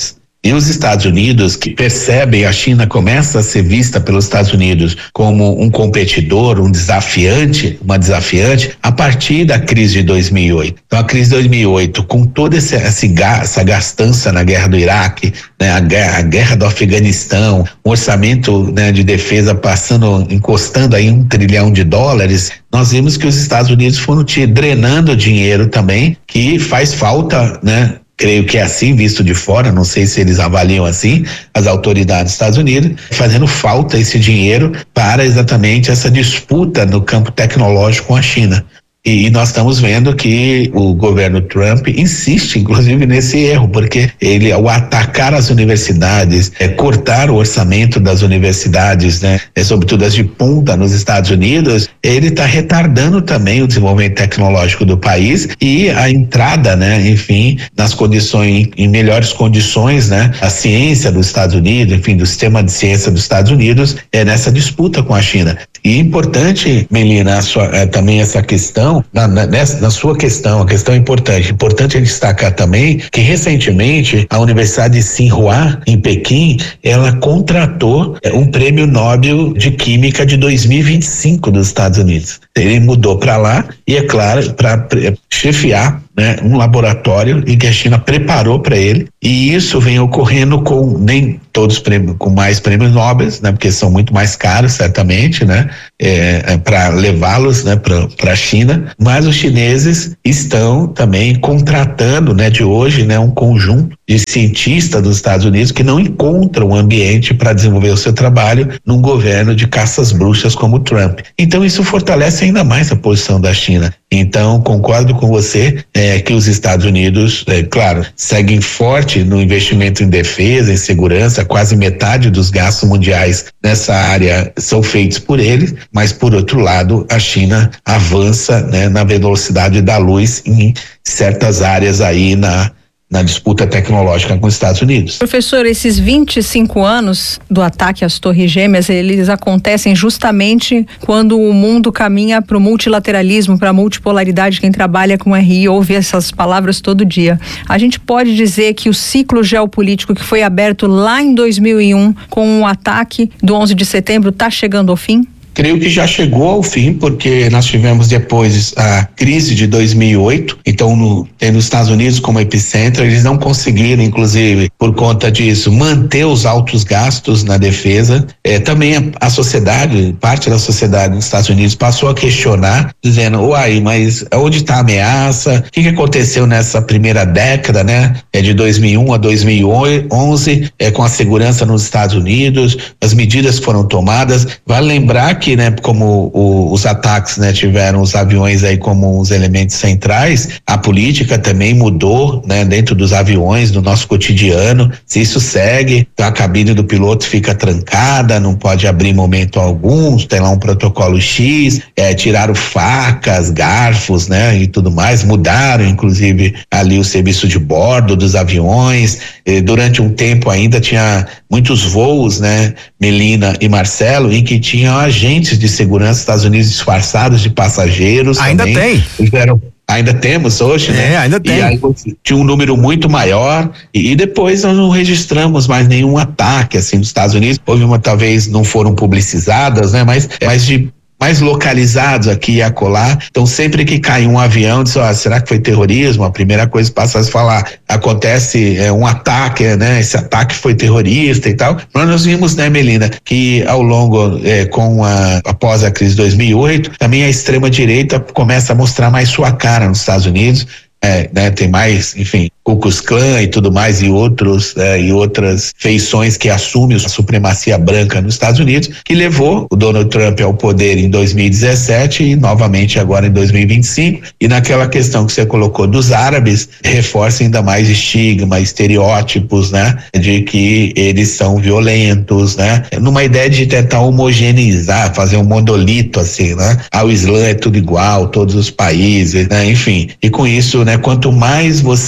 E os Estados Unidos, que percebem a China começa a ser vista pelos Estados Unidos como um competidor, um desafiante, uma desafiante, a partir da crise de dois mil e oito. Então a crise de dois mil e oito, com toda essa, essa gastança na guerra do Iraque, né, a, guerra, a guerra do Afeganistão, um orçamento, né, de defesa passando, encostando aí um trilhão de dólares, nós vimos que os Estados Unidos foram te drenando dinheiro também, que faz falta, né? Creio que é assim, visto de fora, não sei se eles avaliam assim, as autoridades dos Estados Unidos, fazendo falta esse dinheiro para exatamente essa disputa no campo tecnológico com a China. E nós estamos vendo que o governo Trump insiste, inclusive, nesse erro, porque ele, ao atacar as universidades, é, cortar o orçamento das universidades, né, é, sobretudo as de ponta nos Estados Unidos, ele está retardando também o desenvolvimento tecnológico do país e a entrada, né, enfim, nas condições, em melhores condições, né, a ciência dos Estados Unidos, enfim, do sistema de ciência dos Estados Unidos, é nessa disputa com a China. E importante, Melina, a sua, é, também essa questão, Na, na, nessa, na sua questão, a questão é importante. Importante é destacar também que recentemente a Universidade de Tsinghua, em Pequim, ela contratou um prêmio Nobel de Química de dois mil e vinte e cinco dos Estados Unidos. Ele mudou para lá e, é claro, para chefiar, né, um laboratório em que a China preparou para ele, e isso vem ocorrendo com nem todos prêmios, com mais prêmios Nobel, né, porque são muito mais caros, certamente, né, é, é para levá-los, né, para a China, mas os chineses estão também contratando, né, de hoje, né, um conjunto de cientistas dos Estados Unidos que não encontram ambiente para desenvolver o seu trabalho num governo de caças bruxas como o Trump. Então isso fortalece ainda mais a posição da China. Então concordo com você, é, que os Estados Unidos, é, claro, seguem forte no investimento em defesa, em segurança, quase metade dos gastos mundiais nessa área são feitos por eles, mas por outro lado a China avança, né, na velocidade da luz em certas áreas aí na na disputa tecnológica com os Estados Unidos.
Professor, esses vinte e cinco anos do ataque às Torres Gêmeas, eles acontecem justamente quando o mundo caminha para o multilateralismo, para a multipolaridade. Quem trabalha com R I ouve essas palavras todo dia. A gente pode dizer que o ciclo geopolítico que foi aberto lá em dois mil e um com o ataque do onze de setembro está chegando ao fim?
Creio que já chegou ao fim, porque nós tivemos depois a crise de dois mil e oito, então no, tendo os Estados Unidos como epicentro, eles não conseguiram, inclusive, por conta disso, manter os altos gastos na defesa. É, também a, a sociedade, parte da sociedade dos Estados Unidos passou a questionar, dizendo, uai, mas onde está a ameaça? O que, que aconteceu nessa primeira década, né? É de dois mil e um a dois mil e onze, é, com a segurança nos Estados Unidos, as medidas foram tomadas. Vale lembrar que que, né, como o, os ataques, né, tiveram os aviões aí como os elementos centrais, a política também mudou, né, dentro dos aviões, no nosso cotidiano. Se isso segue, a cabine do piloto fica trancada, não pode abrir em momento algum, tem lá um protocolo X, é, tiraram facas, garfos, né, e tudo mais, mudaram inclusive ali o serviço de bordo dos aviões. E durante um tempo ainda tinha muitos voos, né, Melina e Marcelo, em que tinham agentes de segurança dos Estados Unidos disfarçados de passageiros.
Ainda
também.
tem.
Fizeram, ainda temos hoje,
é,
né?
ainda tem.
E aí tinha um número muito maior e, e depois nós não registramos mais nenhum ataque assim dos Estados Unidos. Houve uma, talvez não foram publicizadas, né? Mas, mas de mais localizados aqui e acolá. Então sempre que cai um avião, diz, ó, será que foi terrorismo? A primeira coisa que passa a falar, acontece é, um ataque, né? Esse ataque foi terrorista e tal. Mas nós vimos, né, Melina, que ao longo, é, com a, após a crise de dois mil e oito, também a extrema direita começa a mostrar mais sua cara nos Estados Unidos. É, né, tem mais, enfim, Ku Klux Klan e tudo mais, e outros, é, e outras feições que assumem a supremacia branca nos Estados Unidos, que levou o Donald Trump ao poder em dois mil e dezessete e novamente agora em dois mil e vinte e cinco. E naquela questão que você colocou dos árabes, reforça ainda mais estigma, estereótipos, né, de que eles são violentos, né, numa ideia de tentar homogeneizar, fazer um monolito assim, né, ao Islã é tudo igual, todos os países, né, enfim. E com isso, né, quanto mais você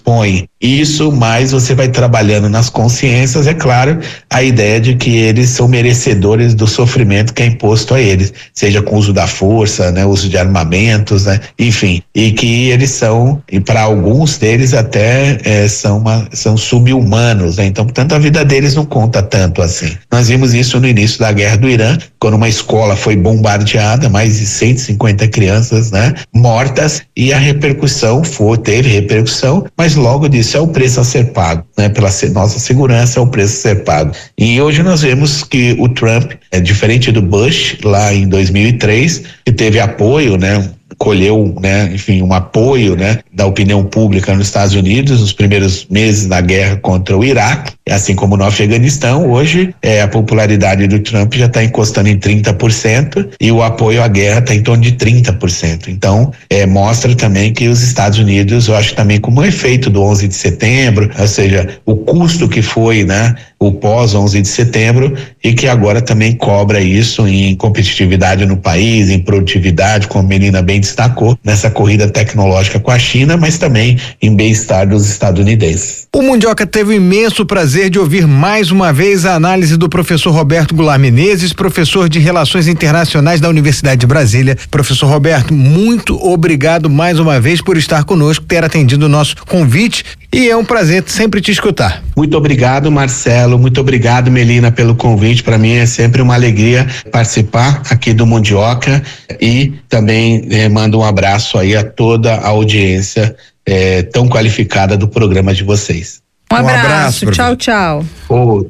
expõe isso, mais você vai trabalhando nas consciências, é claro, a ideia de que eles são merecedores do sofrimento que é imposto a eles, seja com o uso da força, né, uso de armamentos, né, enfim, e que eles são, e para alguns deles até é, são, uma, são sub-humanos, né, então, portanto, a vida deles não conta tanto assim. Nós vimos isso no início da guerra do Irã, quando uma escola foi bombardeada, mais de cento e cinquenta crianças, né, mortas, e a repercussão foi, teve repercussão, mas logo disso é o preço a ser pago, né? Pela nossa segurança é o preço a ser pago. E hoje nós vemos que o Trump é diferente do Bush lá em dois mil e três, que teve apoio, né? Colheu, né, enfim, um apoio, né, da opinião pública nos Estados Unidos nos primeiros meses da guerra contra o Iraque, assim como no Afeganistão. Hoje é, a popularidade do Trump já está encostando em trinta por cento e o apoio à guerra está em torno de trinta por cento. Então, é, mostra também que os Estados Unidos, eu acho também como um efeito do onze de setembro, ou seja, o custo que foi, né, o pós onze de setembro, e que agora também cobra isso em competitividade no país, em produtividade, como a Melina bem destacou, nessa corrida tecnológica com a China, mas também em bem-estar dos estadunidenses.
O Mundioca teve o imenso prazer de ouvir mais uma vez a análise do professor Roberto Goulart Menezes, professor de Relações Internacionais da Universidade de Brasília. Professor Roberto, muito obrigado mais uma vez por estar conosco, ter atendido o nosso convite, e é um prazer sempre te escutar.
Muito obrigado, Marcelo, muito obrigado, Melina, pelo convite. Para mim é sempre uma alegria participar aqui do Mundioca, e também eh, mando um abraço aí a toda a audiência É, tão qualificada do programa de vocês.
Um abraço, um abraço tchau, tchau.
Oh.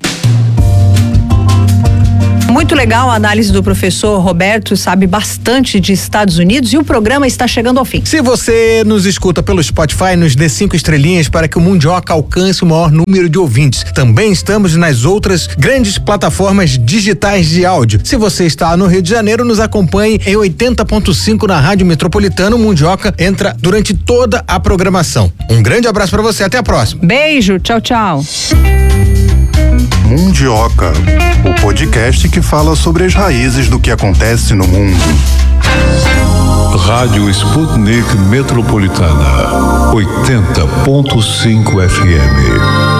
Muito legal a análise do professor Roberto, sabe bastante de Estados Unidos, e o programa está chegando ao fim.
Se você nos escuta pelo Spotify, nos dê cinco estrelinhas para que o Mundioca alcance o maior número de ouvintes. Também estamos nas outras grandes plataformas digitais de áudio. Se você está no Rio de Janeiro, nos acompanhe em oitenta ponto cinco na Rádio Metropolitana. O Mundioca entra durante toda a programação. Um grande abraço para você, até a próxima.
Beijo, tchau, tchau.
Mundioca, o podcast que fala sobre as raízes do que acontece no mundo.
Rádio Sputnik Metropolitana, oitenta ponto cinco F M.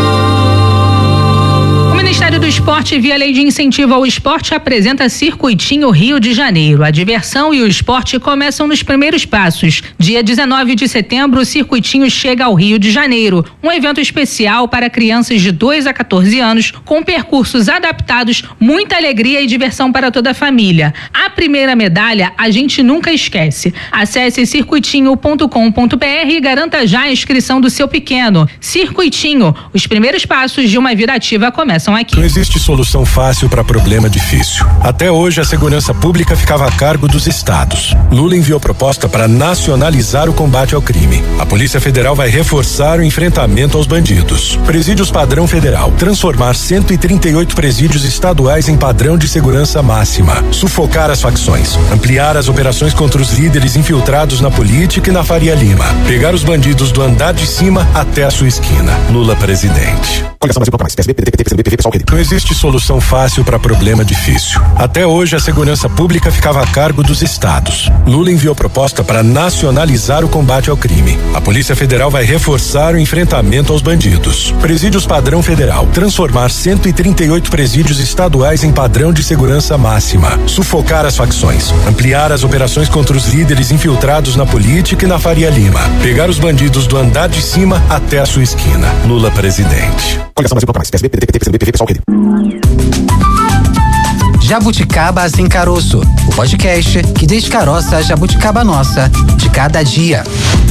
O Ministério do Esporte, via Lei de Incentivo ao Esporte, apresenta Circuitinho Rio de Janeiro. A diversão e o esporte começam nos primeiros passos. Dia dezenove de setembro, o Circuitinho chega ao Rio de Janeiro. Um evento especial para crianças de dois a quatorze anos, com percursos adaptados, muita alegria e diversão para toda a família. A primeira medalha a gente nunca esquece. Acesse circuitinho ponto com ponto br e garanta já a inscrição do seu pequeno. Circuitinho, os primeiros passos de uma vida ativa começam aqui.
Não existe solução fácil para problema difícil. Até hoje, a segurança pública ficava a cargo dos estados. Lula enviou proposta para nacionalizar o combate ao crime. A Polícia Federal vai reforçar o enfrentamento aos bandidos. Presídios padrão federal. Transformar cento e trinta e oito presídios estaduais em padrão de segurança máxima. Sufocar as facções. Ampliar as operações contra os líderes infiltrados na política e na Faria Lima. Pegar os bandidos do andar de cima até a sua esquina. Lula presidente. Não existe solução fácil para problema difícil. Até hoje, a segurança pública ficava a cargo dos estados. Lula enviou proposta para nacionalizar o combate ao crime. A Polícia Federal vai reforçar o enfrentamento aos bandidos. Presídios padrão federal. Transformar cento e trinta e oito presídios estaduais em padrão de segurança máxima. Sufocar as facções. Ampliar as operações contra os líderes infiltrados na política e na Faria Lima. Pegar os bandidos do andar de cima até a sua esquina. Lula presidente.
Jabuticaba Sem Caroço, o podcast que descaroça a jabuticaba nossa de cada dia.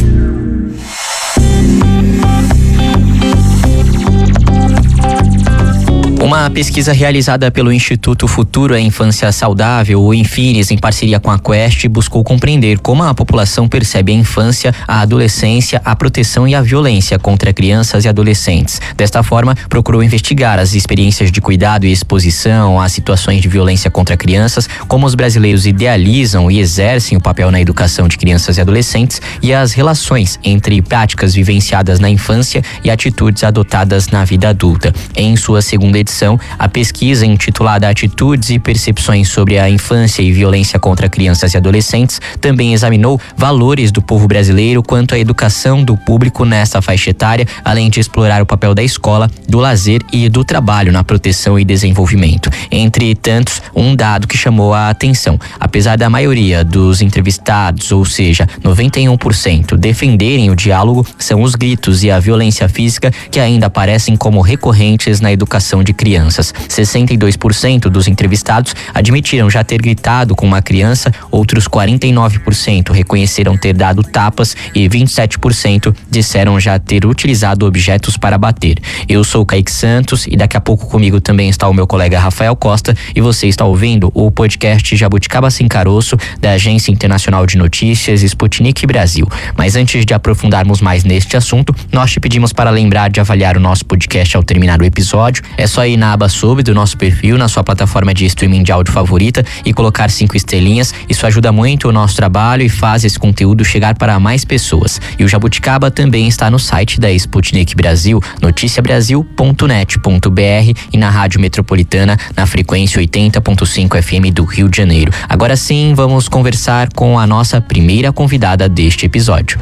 Uma pesquisa realizada pelo Instituto Futuro à Infância Saudável, o Infinis, em parceria com a Quest, buscou compreender como a população percebe a infância, a adolescência, a proteção e a violência contra crianças e adolescentes. Desta forma, procurou investigar as experiências de cuidado e exposição às situações de violência contra crianças, como os brasileiros idealizam e exercem o papel na educação de crianças e adolescentes, e as relações entre práticas vivenciadas na infância e atitudes adotadas na vida adulta. Em sua segunda edição, educação. A pesquisa, intitulada Atitudes e Percepções sobre a Infância e Violência contra Crianças e Adolescentes, também examinou valores do povo brasileiro quanto à educação do público nessa faixa etária, além de explorar o papel da escola, do lazer e do trabalho na proteção e desenvolvimento. Entre tantos, um dado que chamou a atenção. Apesar da maioria dos entrevistados, ou seja, noventa e um por cento, defenderem o diálogo, são os gritos e a violência física que ainda aparecem como recorrentes na educação de crianças. sessenta e dois por cento dos entrevistados admitiram já ter gritado com uma criança, outros quarenta e nove por cento reconheceram ter dado tapas e vinte e sete por cento disseram já ter utilizado objetos para bater. Eu sou o Kaique Santos e daqui a pouco comigo também está o meu colega Rafael Costa e você está ouvindo o podcast Jabuticaba Sem Caroço da Agência Internacional de Notícias Sputnik Brasil. Mas antes de aprofundarmos mais neste assunto, nós te pedimos para lembrar de avaliar o nosso podcast ao terminar o episódio. É só ir na aba sobre do nosso perfil, na sua plataforma de streaming de áudio favorita e colocar cinco estrelinhas. Isso ajuda muito o nosso trabalho e faz esse conteúdo chegar para mais pessoas. E o Jabuticaba também está no site da Sputnik Brasil, noticia brasil ponto net ponto b r e na Rádio Metropolitana na frequência oitenta ponto cinco F M do Rio de Janeiro. Agora sim, vamos conversar com a nossa primeira convidada deste episódio.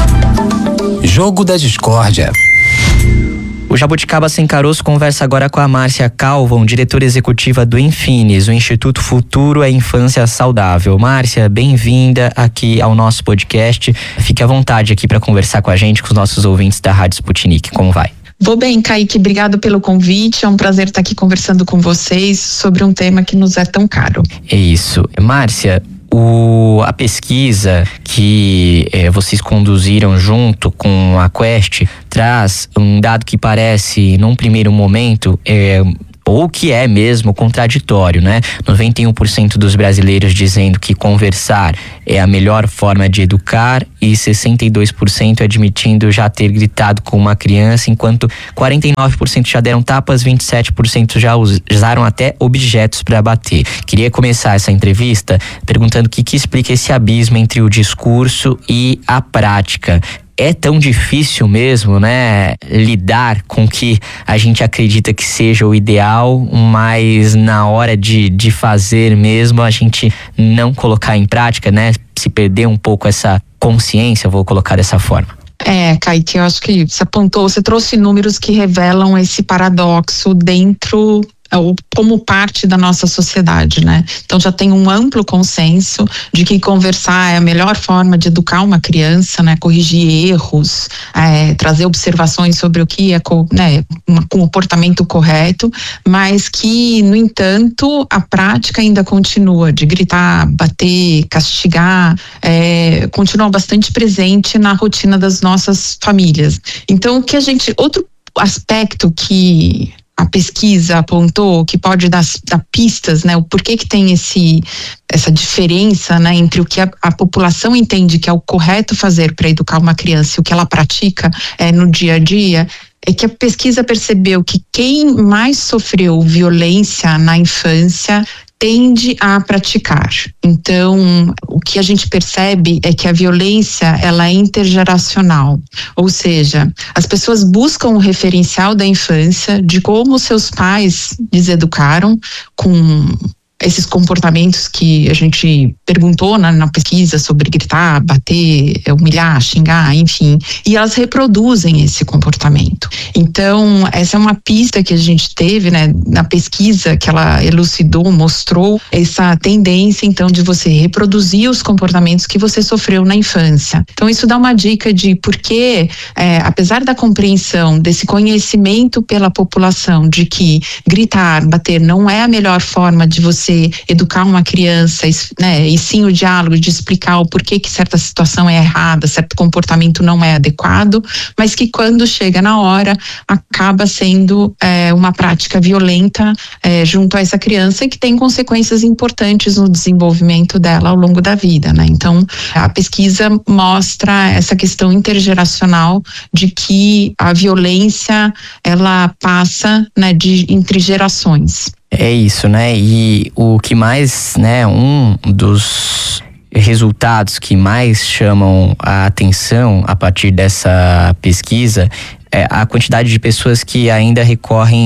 Jogo da Discórdia.
O Jabuticaba Sem Caroço conversa agora com a Márcia Calvon, diretora executiva do Infines, o Instituto Futuro à Infância Saudável. Márcia, bem-vinda aqui ao nosso podcast. Fique à vontade aqui para conversar com a gente, com os nossos ouvintes da Rádio Sputnik. Como vai?
Vou bem, Kaique, obrigado pelo convite, é um prazer estar aqui conversando com vocês sobre um tema que nos é tão caro.
É isso. Márcia, o, a pesquisa que é, vocês conduziram junto com a Quest traz um dado que parece, num primeiro momento, é, ou que é mesmo contraditório, né? noventa e um por cento dos brasileiros dizendo que conversar é a melhor forma de educar e sessenta e dois por cento admitindo já ter gritado com uma criança, enquanto quarenta e nove por cento já deram tapas, vinte e sete por cento já usaram até objetos para bater. Queria começar essa entrevista perguntando o que, que explica esse abismo entre o discurso e a prática. É tão difícil mesmo, né, lidar com o que a gente acredita que seja o ideal, mas na hora de, de fazer mesmo a gente não colocar em prática, né, se perder um pouco essa consciência, vou colocar dessa forma.
É, Kaique, eu acho que você apontou, você trouxe números que revelam esse paradoxo dentro ou como parte da nossa sociedade, né? Então já tem um amplo consenso de que conversar é a melhor forma de educar uma criança, né? Corrigir erros, é, trazer observações sobre o que é, né, um comportamento correto, mas que, no entanto, a prática ainda continua de gritar, bater, castigar, é, continua bastante presente na rotina das nossas famílias. Então, o que a gente, outro aspecto que a pesquisa apontou, que pode dar, dar pistas, né, o porquê que tem esse, essa diferença, né, entre o que a, a população entende que é o correto fazer para educar uma criança e o que ela pratica é, no dia a dia, é que a pesquisa percebeu que quem mais sofreu violência na infância tende a praticar. Então, o que a gente percebe é que a violência, ela é intergeracional, ou seja, as pessoas buscam o referencial da infância de como seus pais lhes educaram com esses comportamentos que a gente perguntou na, na pesquisa sobre gritar, bater, humilhar, xingar, enfim, e elas reproduzem esse comportamento. Então, essa é uma pista que a gente teve, né, na pesquisa que ela elucidou, mostrou essa tendência, então, de você reproduzir os comportamentos que você sofreu na infância. Então, isso dá uma dica de por que, é, apesar da compreensão desse conhecimento pela população de que gritar, bater não é a melhor forma de você educar uma criança, né, e sim o diálogo de explicar o porquê que certa situação é errada, certo comportamento não é adequado, mas que quando chega na hora acaba sendo é, uma prática violenta é, junto a essa criança e que tem consequências importantes no desenvolvimento dela ao longo da vida, né? Então, a pesquisa mostra essa questão intergeracional de que a violência ela passa, né, de, entre gerações.
É isso, né? E o que mais, né, um dos resultados que mais chamam a atenção a partir dessa pesquisa é a quantidade de pessoas que ainda recorrem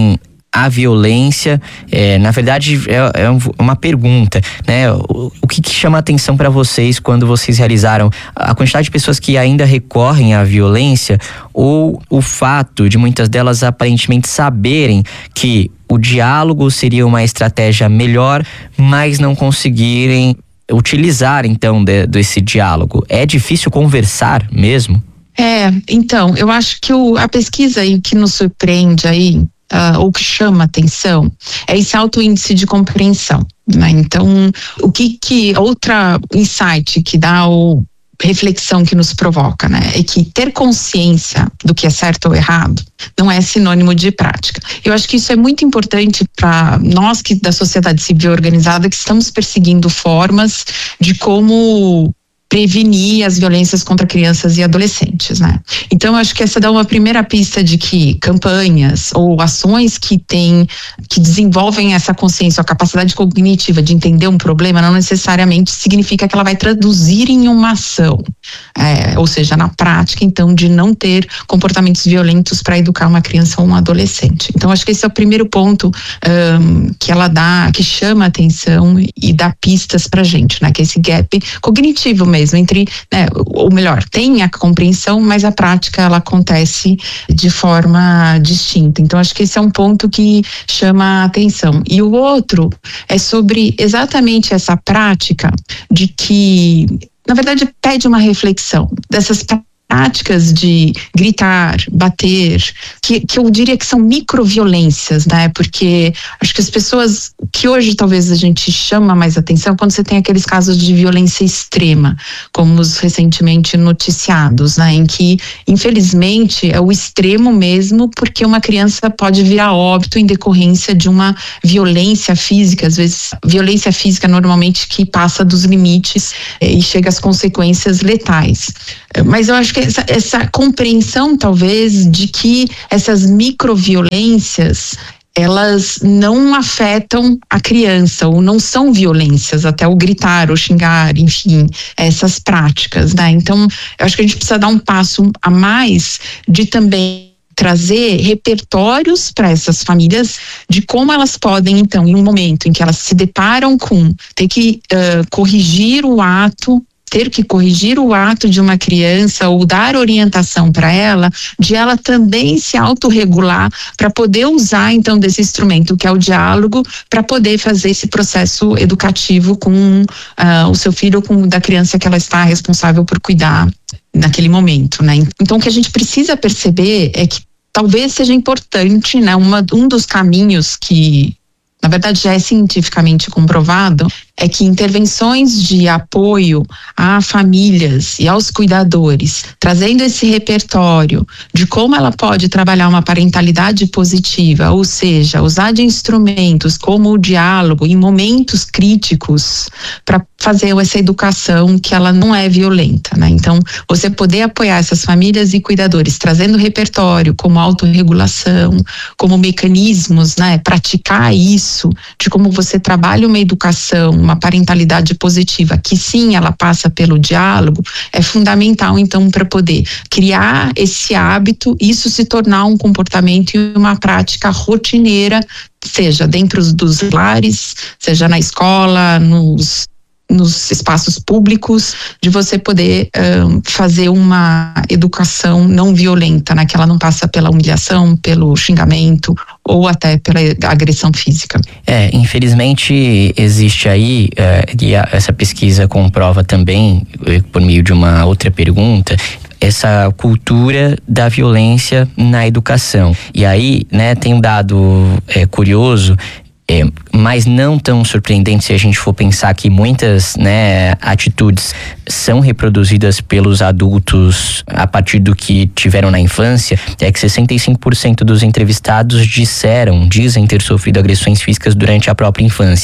a violência, é, na verdade é, é uma pergunta, né? O, o que, que chama a atenção para vocês quando vocês realizaram a quantidade de pessoas que ainda recorrem à violência, ou o fato de muitas delas aparentemente saberem que o diálogo seria uma estratégia melhor, mas não conseguirem utilizar então de, desse diálogo? É difícil conversar mesmo?
É, então, eu acho que o, a pesquisa aí que nos surpreende aí, Uh, ou que chama atenção, é esse alto índice de compreensão, né? Então, o que que outra insight que dá ou reflexão que nos provoca, né? É que ter consciência do que é certo ou errado não é sinônimo de prática. Eu acho que isso é muito importante para nós que da sociedade civil organizada, que estamos perseguindo formas de como prevenir as violências contra crianças e adolescentes, né? Então, eu acho que essa dá uma primeira pista de que campanhas ou ações que têm, que desenvolvem essa consciência, a capacidade cognitiva de entender um problema, não necessariamente significa que ela vai traduzir em uma ação, é, ou seja, na prática, então, de não ter comportamentos violentos para educar uma criança ou um adolescente. Então, acho que esse é o primeiro ponto um, que ela dá, que chama a atenção e dá pistas pra gente, né? Que é esse gap cognitivo mesmo. mesmo entre, né, ou melhor, tem a compreensão, mas a prática ela acontece de forma distinta. Então, acho que esse é um ponto que chama a atenção. E o outro é sobre exatamente essa prática de que, na verdade, pede uma reflexão dessas práticas de gritar, bater, que, que eu diria que são microviolências, né? Porque acho que as pessoas, que hoje talvez a gente chama mais atenção quando você tem aqueles casos de violência extrema, como os recentemente noticiados, né? Em que, infelizmente, é o extremo mesmo, porque uma criança pode vir a óbito em decorrência de uma violência física, às vezes violência física normalmente que passa dos limites eh, e chega às consequências letais. Mas eu acho que essa, essa compreensão, talvez, de que essas microviolências, elas não afetam a criança, ou não são violências, até o gritar, o xingar, enfim, essas práticas, né? Então, eu acho que a gente precisa dar um passo a mais de também trazer repertórios para essas famílias de como elas podem, então, em um momento em que elas se deparam com ter que uh, corrigir o ato, ter que corrigir o ato de uma criança ou dar orientação para ela, de ela também se autorregular para poder usar então desse instrumento que é o diálogo, para poder fazer esse processo educativo com uh, o seu filho, com da criança que ela está responsável por cuidar naquele momento, né? Então, o que a gente precisa perceber é que talvez seja importante, né? Uma, um dos caminhos que, na verdade, já é cientificamente comprovado, é que intervenções de apoio a famílias e aos cuidadores, trazendo esse repertório de como ela pode trabalhar uma parentalidade positiva, ou seja, usar de instrumentos como o diálogo em momentos críticos para fazer essa educação que ela não é violenta, né? Então, você poder apoiar essas famílias e cuidadores, trazendo repertório como autorregulação, como mecanismos, né? Praticar isso, de como você trabalha uma educação, uma parentalidade positiva, que sim, ela passa pelo diálogo, é fundamental então para poder criar esse hábito, isso se tornar um comportamento e uma prática rotineira, seja dentro dos lares, seja na escola, nos nos espaços públicos, de você poder um, fazer uma educação não violenta, né? Que ela não passa pela humilhação, pelo xingamento ou até pela agressão física.
É, infelizmente existe aí, é, e a, essa pesquisa comprova também, por meio de uma outra pergunta, essa cultura da violência na educação. E aí, né, tem um dado é, curioso, É, mas não tão surpreendente se a gente for pensar que muitas, né, atitudes são reproduzidas pelos adultos a partir do que tiveram na infância, é que sessenta e cinco por cento dos entrevistados disseram, dizem ter sofrido agressões físicas durante a própria infância.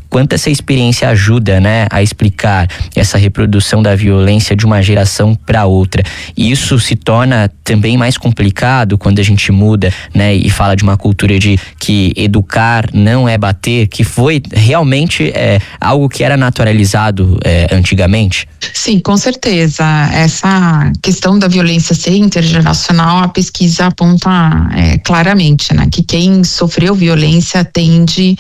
quanto essa experiência ajuda, né, a explicar essa reprodução da violência de uma geração para outra. Isso se torna também mais complicado quando a gente muda, né, e fala de uma cultura de que educar não é bater, que foi realmente é, algo que era naturalizado é, antigamente?
Sim, com certeza. Essa questão da violência ser intergeracional, a pesquisa aponta é, claramente, né, que quem sofreu violência tende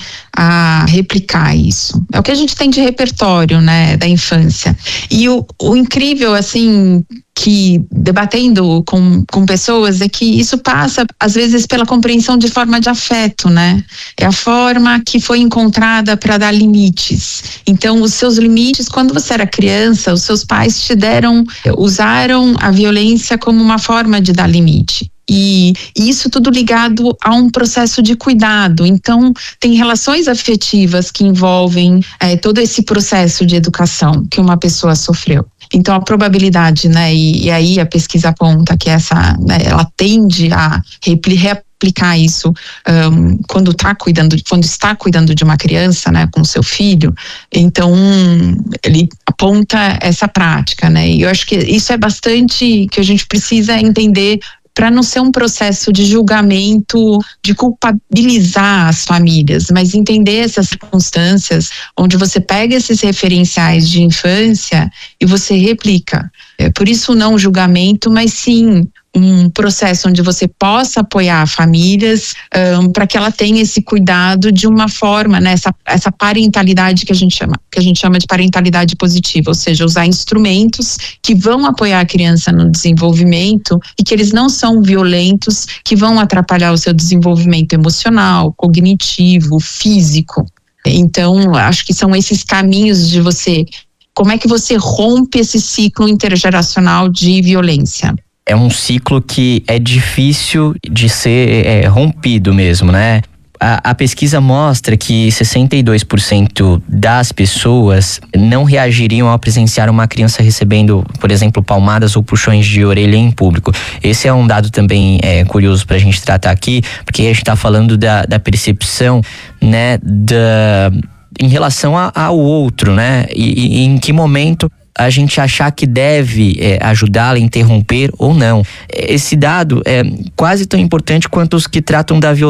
a replicar isso. É o que a gente tem de repertório, né, da infância. E o, o incrível, assim, que debatendo com, com pessoas é que isso passa às vezes pela compreensão de forma de afeto, né? É a forma que foi encontrada para dar limites. Então, os seus limites, quando você era criança, os seus pais te deram, usaram a violência como uma forma de dar limite. E isso tudo ligado a um processo de cuidado. Então, tem relações afetivas que envolvem é, todo esse processo de educação que uma pessoa sofreu. Então, a probabilidade, né, e, e aí a pesquisa aponta que essa, né, ela tende a replicar isso um, quando tá cuidando, quando está cuidando de uma criança, né, com seu filho. Então, ele aponta essa prática, né, e eu acho que isso é bastante que a gente precisa entender para não ser um processo de julgamento, de culpabilizar as famílias, mas entender essas circunstâncias onde você pega esses referenciais de infância e você replica. É, por isso não julgamento, mas sim um processo onde você possa apoiar famílias um, para que ela tenha esse cuidado de uma forma, né, essa, essa parentalidade que a gente chama, que a gente chama de parentalidade positiva, ou seja, usar instrumentos que vão apoiar a criança no desenvolvimento e que eles não são violentos, que vão atrapalhar o seu desenvolvimento emocional, cognitivo, físico. Então, acho que são esses caminhos de você, como é que você rompe esse ciclo intergeracional de violência?
É um ciclo que é difícil de ser é, rompido mesmo, né? A, a pesquisa mostra que sessenta e dois por cento das pessoas não reagiriam ao presenciar uma criança recebendo, por exemplo, palmadas ou puxões de orelha em público. Esse é um dado também é, curioso pra gente tratar aqui, porque a gente tá falando da, da percepção, né, da, em relação a, ao outro, né? E, e em que momento a gente achar que deve é, ajudá-la a interromper ou não. Esse dado é quase tão importante quanto os que tratam da violência